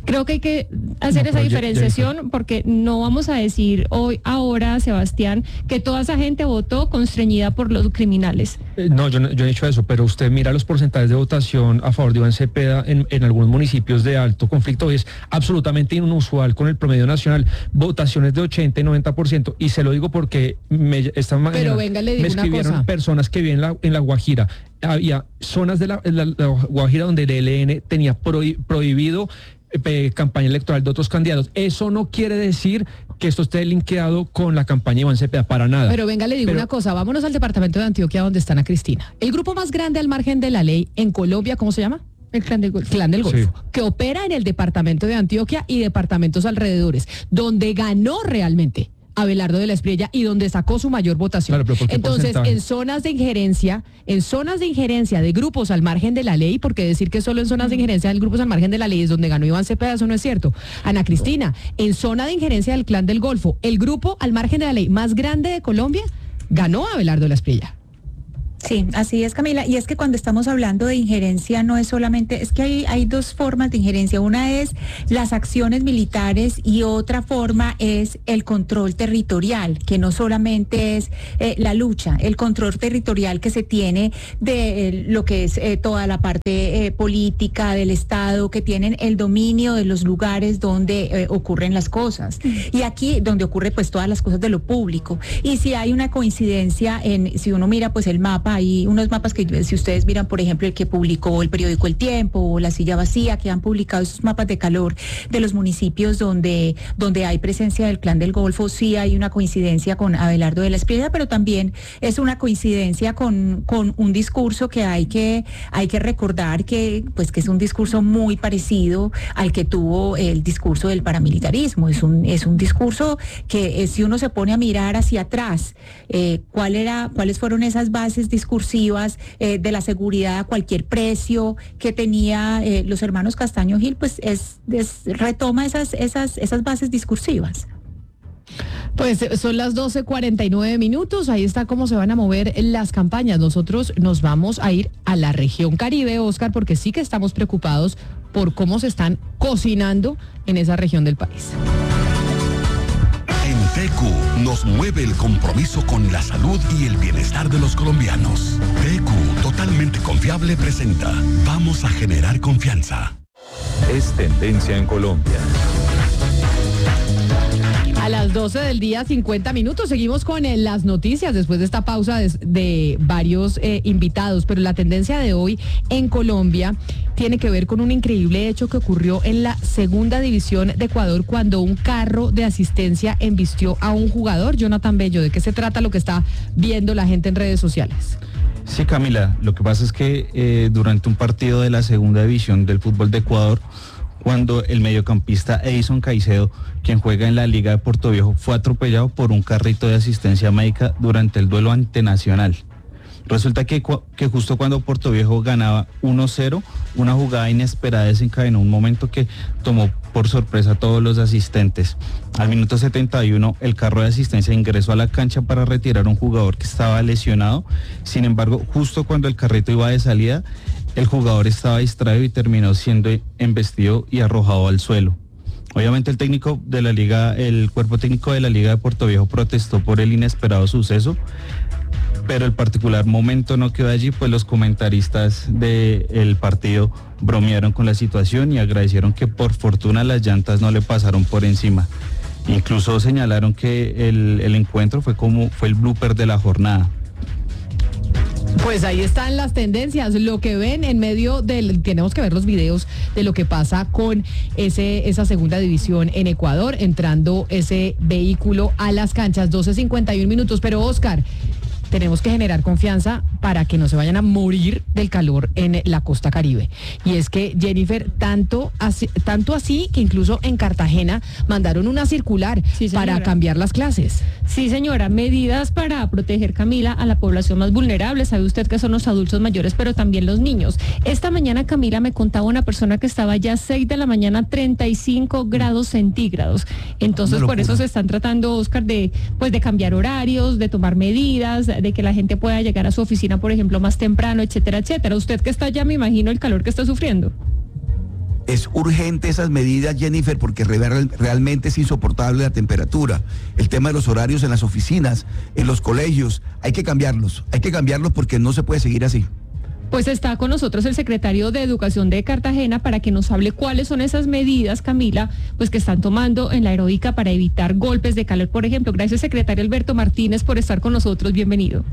Creo que hay que hacer No, esa pero ya- diferenciación porque no vamos a decir hoy, ahora, Sebastián, que toda esa gente votó constreñida por los criminales. Eh, No, yo no, yo no he dicho eso, pero usted mira los porcentajes de votación a favor de Iván Cepeda en, en algunos municipios de alto conflicto, es absolutamente inusual con el promedio nacional, votaciones de ochenta y noventa por ciento, y se lo digo porque me, esta mañana venga, le digo me una escribieron cosa. personas que viven en la, en la Guajira. Había zonas de la, la- la Guajira donde el E L N tenía prohi- prohibido eh, campaña electoral de otros candidatos. Eso no quiere decir que esto esté linkeado con la campaña de Iván Cepeda, para nada. Pero venga, le digo Pero- una cosa, vámonos al departamento de Antioquia donde está Ana Cristina. El grupo más grande al margen de la ley en Colombia, ¿cómo se llama? El Clan del Golfo. Clan del Golfo, Sí. que opera en el departamento de Antioquia y departamentos alrededores, donde ganó realmente Abelardo de la Espriella y donde sacó su mayor votación. Claro, pero ¿por qué Entonces, porcentaje? en zonas de injerencia, en zonas de injerencia de grupos al margen de la ley, porque decir que solo en zonas de injerencia de grupos al margen de la ley es donde ganó Iván Cepeda, eso no es cierto. Ana Cristina, en zona de injerencia del Clan del Golfo, el grupo al margen de la ley más grande de Colombia ganó a Abelardo de la Espriella. Sí, así es, Camila. Y es que cuando estamos hablando de injerencia no es solamente, es que hay, hay dos formas de injerencia. Una es las acciones militares y otra forma es el control territorial, que no solamente es eh, la lucha, el control territorial que se tiene de eh, lo que es eh, toda la parte eh, política del Estado, que tienen el dominio de los lugares donde eh, ocurren las cosas. Y aquí donde ocurre pues todas las cosas de lo público. Y si hay una coincidencia en, si uno mira pues el mapa, hay unos mapas que si ustedes miran, por ejemplo, el que publicó el periódico El Tiempo o La Silla Vacía, que han publicado esos mapas de calor de los municipios donde, donde hay presencia del Clan del Golfo, sí hay una coincidencia con Abelardo de la Espriella, pero también es una coincidencia con, con un discurso que hay que, hay que recordar que, pues, que es un discurso muy parecido al que tuvo el discurso del paramilitarismo. Es un, es un discurso que eh, si uno se pone a mirar hacia atrás, eh, ¿cuál era, cuáles fueron esas bases discursivas eh, de la seguridad a cualquier precio que tenía eh, los hermanos Castaño Gil? Pues es, es retoma esas, esas, esas bases discursivas. Pues eh, son las doce cuarenta y nueve minutos, ahí está cómo se van a mover las campañas. Nosotros nos vamos a ir a la región Caribe, Oscar, porque sí que estamos preocupados por cómo se están cocinando en esa región del país. En T Q nos mueve el compromiso con la salud y el bienestar de los colombianos. T Q, totalmente confiable, presenta Vamos a generar confianza. Es tendencia en Colombia. A las doce del día, cincuenta minutos, seguimos con eh, las noticias después de esta pausa de, de varios eh, invitados, pero la tendencia de hoy en Colombia tiene que ver con un increíble hecho que ocurrió en la segunda división de Ecuador cuando un carro de asistencia embistió a un jugador. Jonathan Bello, ¿de qué se trata lo que está viendo la gente en redes sociales? Sí, Camila, lo que pasa es que eh, durante un partido de la segunda división del fútbol de Ecuador, cuando el mediocampista Edison Caicedo, quien juega en la Liga de Puerto Viejo, fue atropellado por un carrito de asistencia médica durante el duelo ante Nacional. Resulta que, que justo cuando Puerto Viejo ganaba uno cero, una jugada inesperada desencadenó un momento que tomó por sorpresa a todos los asistentes. Al minuto setenta y uno, el carro de asistencia ingresó a la cancha para retirar a un jugador que estaba lesionado. Sin embargo, justo cuando el carrito iba de salida, el jugador estaba distraído y terminó siendo embestido y arrojado al suelo. Obviamente el técnico de la liga, el cuerpo técnico de la Liga de Puerto Viejo protestó por el inesperado suceso, pero el particular momento no quedó allí, pues los comentaristas del partido bromearon con la situación y agradecieron que por fortuna las llantas no le pasaron por encima. Incluso señalaron que el, el encuentro fue como fue el blooper de la jornada. Pues ahí están las tendencias, lo que ven en medio del, tenemos que ver los videos de lo que pasa con ese esa segunda división en Ecuador, entrando ese vehículo a las canchas, doce cincuenta y uno minutos, pero Oscar, tenemos que generar confianza para que no se vayan a morir del calor en la costa Caribe. Y es que, Jennifer, tanto así, tanto así que incluso en Cartagena mandaron una circular Sí, para cambiar las clases. Sí, señora, medidas para proteger, Camila, a la población más vulnerable. Sabe usted que son los adultos mayores, pero también los niños. Esta mañana, Camila, me contaba una persona que estaba ya a seis de la mañana, treinta y cinco grados centígrados. Entonces, Una por eso locura. se están tratando, Oscar, de, pues, de cambiar horarios, de tomar medidas, de que la gente pueda llegar a su oficina, por ejemplo, más temprano, etcétera, etcétera. Usted que está allá, me imagino el calor que está sufriendo. Es urgente esas medidas, Jennifer, porque real- realmente es insoportable la temperatura. El tema de los horarios en las oficinas, en los colegios, hay que cambiarlos, hay que cambiarlos porque no se puede seguir así. Pues está con nosotros el secretario de Educación de Cartagena para que nos hable cuáles son esas medidas, Camila, pues que están tomando en la Heroica para evitar golpes de calor, por ejemplo. Gracias, secretario Alberto Martínez, por estar con nosotros. Bienvenido.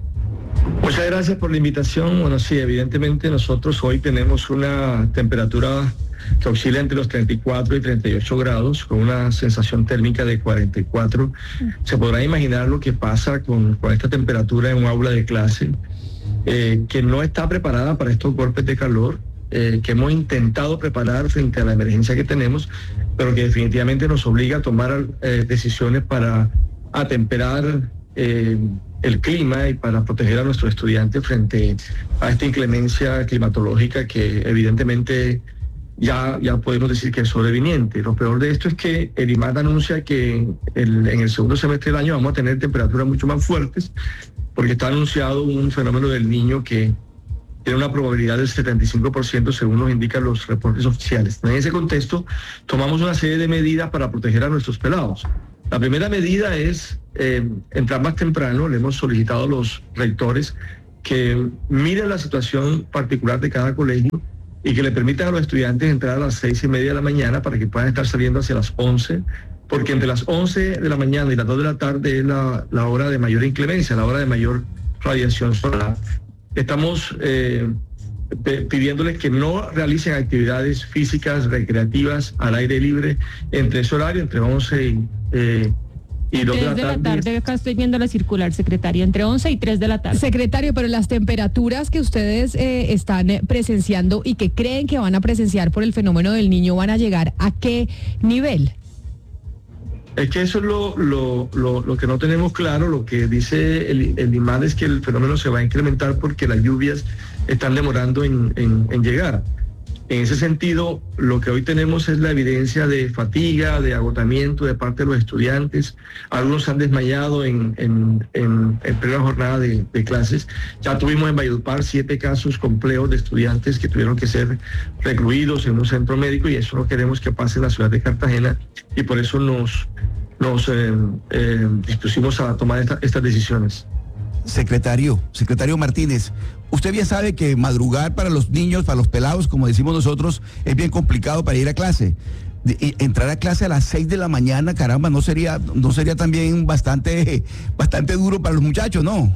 Muchas gracias por la invitación. Bueno, sí, evidentemente nosotros hoy tenemos una temperatura que oscila entre los treinta y cuatro y treinta y ocho grados, con una sensación térmica de cuarenta y cuatro. Se podrá imaginar lo que pasa con, con esta temperatura en un aula de clase, eh, que no está preparada para estos golpes de calor, eh, que hemos intentado preparar frente a la emergencia que tenemos, pero que definitivamente nos obliga a tomar eh, decisiones para atemperar eh, el clima y para proteger a nuestros estudiantes frente a esta inclemencia climatológica que evidentemente ya, ya podemos decir que es sobreviniente. Lo peor de esto es que el IMAT anuncia que el, en el segundo semestre del año vamos a tener temperaturas mucho más fuertes, porque está anunciado un fenómeno del Niño que tiene una probabilidad del setenta y cinco por ciento según nos indican los reportes oficiales. En ese contexto tomamos una serie de medidas para proteger a nuestros pelados. La primera medida es eh, entrar más temprano. Le hemos solicitado a los rectores que miren la situación particular de cada colegio y que le permitan a los estudiantes entrar a las seis y media de la mañana para que puedan estar saliendo hacia las once, porque entre las once de la mañana y las dos de la tarde es la, la hora de mayor inclemencia, la hora de mayor radiación solar. Estamos eh, pidiéndoles que no realicen actividades físicas, recreativas, al aire libre, entre ese horario, entre once y, eh, y dos de la tarde. tres de la tarde, acá estoy viendo la circular, secretaria, entre once y tres de la tarde. Secretario, pero las temperaturas que ustedes eh, están presenciando y que creen que van a presenciar por el fenómeno del Niño, ¿van a llegar a qué nivel? Es que eso es lo, lo, lo, lo que no tenemos claro. Lo que dice el, el IMAD es que el fenómeno se va a incrementar porque las lluvias están demorando en, en, en llegar. En ese sentido, lo que hoy tenemos es la evidencia de fatiga, de agotamiento de parte de los estudiantes. Algunos han desmayado en, en, en, en plena jornada de, de clases. Ya tuvimos en Valledupar siete casos complejos de estudiantes que tuvieron que ser recluidos en un centro médico, y eso no queremos que pase en la ciudad de Cartagena, y por eso nos, nos eh, eh, dispusimos a tomar esta, estas decisiones. Secretario, secretario Martínez, usted bien sabe que madrugar para los niños, para los pelados, como decimos nosotros, es bien complicado para ir a clase. De, y entrar a clase a las seis de la mañana, caramba, no sería, no sería también bastante, bastante duro para los muchachos, ¿no?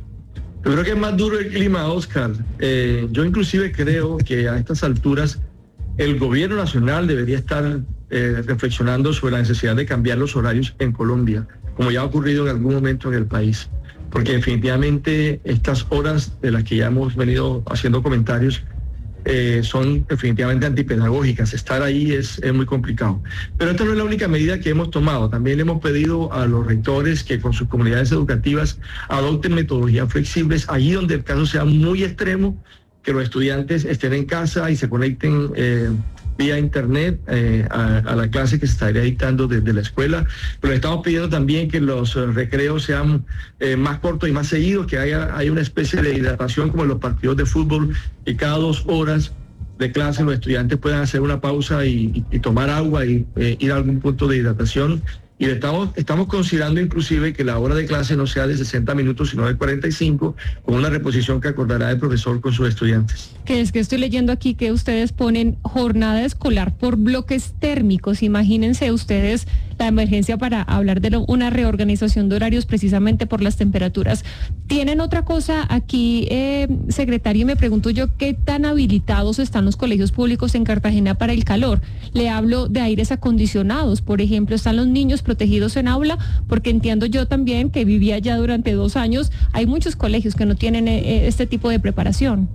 Yo creo que es más duro el clima, Oscar. Eh, yo inclusive creo que a estas alturas el gobierno nacional debería estar eh, reflexionando sobre la necesidad de cambiar los horarios en Colombia, como ya ha ocurrido en algún momento en el país. Porque definitivamente estas horas de las que ya hemos venido haciendo comentarios eh, son definitivamente antipedagógicas. Estar ahí es, es muy complicado. Pero esta no es la única medida que hemos tomado. También le hemos pedido a los rectores que con sus comunidades educativas adopten metodologías flexibles allí donde el caso sea muy extremo, que los estudiantes estén en casa y se conecten eh, vía internet eh, a, a la clase que se estaría dictando desde la escuela. Pero estamos pidiendo también que los uh, recreos sean eh, más cortos y más seguidos, que haya, haya una especie de hidratación como en los partidos de fútbol, y cada dos horas de clase los estudiantes puedan hacer una pausa y, y, y tomar agua y eh, ir a algún punto de hidratación. Y estamos, estamos considerando inclusive que la hora de clase no sea de sesenta minutos, sino de cuarenta y cinco, con una reposición que acordará el profesor con sus estudiantes. Que es que estoy leyendo aquí que ustedes ponen jornada escolar por bloques térmicos. Imagínense ustedes la emergencia para hablar de lo, una reorganización de horarios precisamente por las temperaturas. ¿Tienen otra cosa aquí, eh, secretario? Y me pregunto yo, ¿qué tan habilitados están los colegios públicos en Cartagena para el calor? Le hablo de aires acondicionados, por ejemplo. ¿Están los niños protegidos en aula? Porque entiendo yo también, que vivía allá durante dos años, hay muchos colegios que no tienen eh, este tipo de preparación.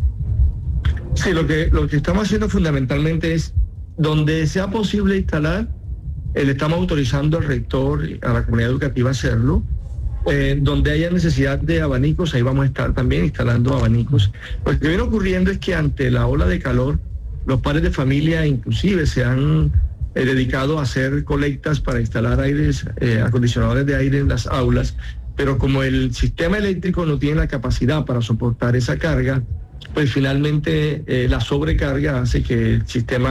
Sí, lo que, lo que estamos haciendo fundamentalmente es, donde sea posible instalar, eh, le estamos autorizando al rector y a la comunidad educativa a hacerlo. Eh, donde haya necesidad de abanicos, ahí vamos a estar también instalando abanicos. Lo que viene ocurriendo es que ante la ola de calor, los padres de familia inclusive se han eh, dedicado a hacer colectas para instalar aires, eh, acondicionadores de aire en las aulas, pero como el sistema eléctrico no tiene la capacidad para soportar esa carga, pues finalmente eh, la sobrecarga hace que el sistema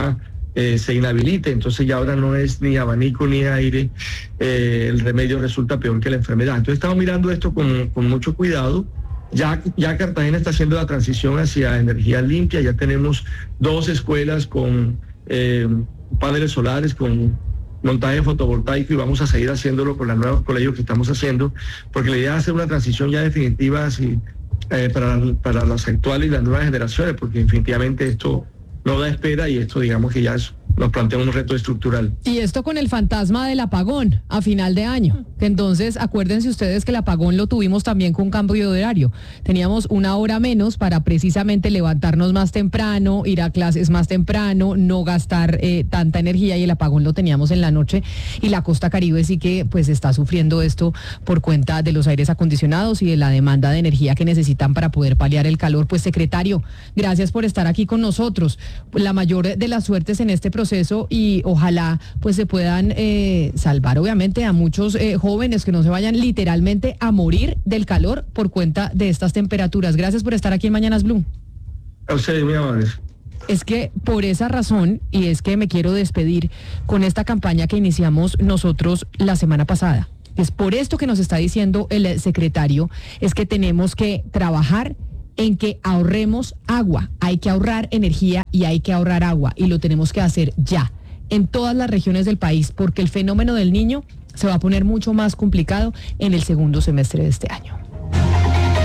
eh, se inhabilite, entonces ya ahora no es ni abanico ni aire, eh, el remedio resulta peor que la enfermedad. Entonces estamos mirando esto con, con mucho cuidado. Ya, ya Cartagena está haciendo la transición hacia energía limpia, ya tenemos dos escuelas con eh, paneles solares, con montaje fotovoltaico, y vamos a seguir haciéndolo con los nuevos colegios que estamos haciendo, porque la idea es hacer una transición ya definitiva así, eh, para, para las actuales y las nuevas generaciones, porque definitivamente esto no da espera y esto digamos que ya es, nos plantea un reto estructural. Y esto con el fantasma del apagón a final de año, que entonces acuérdense ustedes que el apagón lo tuvimos también con cambio de horario. Teníamos una hora menos para precisamente levantarnos más temprano, ir a clases más temprano, no gastar eh, tanta energía, y el apagón lo teníamos en la noche, y la costa Caribe sí que pues está sufriendo esto por cuenta de los aires acondicionados y de la demanda de energía que necesitan para poder paliar el calor. Pues secretario, gracias por estar aquí con nosotros. La mayor de las suertes en este proceso proceso y ojalá pues se puedan eh, salvar obviamente a muchos eh, jóvenes que no se vayan literalmente a morir del calor por cuenta de estas temperaturas. Gracias por estar aquí en Mañanas Blue. A ustedes, muy amables. Es que por esa razón, y es que me quiero despedir con esta campaña que iniciamos nosotros la semana pasada. Es por esto que nos está diciendo el secretario, es que tenemos que trabajar en que ahorremos agua, hay que ahorrar energía y hay que ahorrar agua, y lo tenemos que hacer ya, en todas las regiones del país, porque el fenómeno del Niño se va a poner mucho más complicado en el segundo semestre de este año.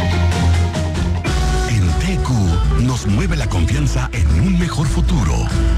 En T Q nos mueve la confianza en un mejor futuro.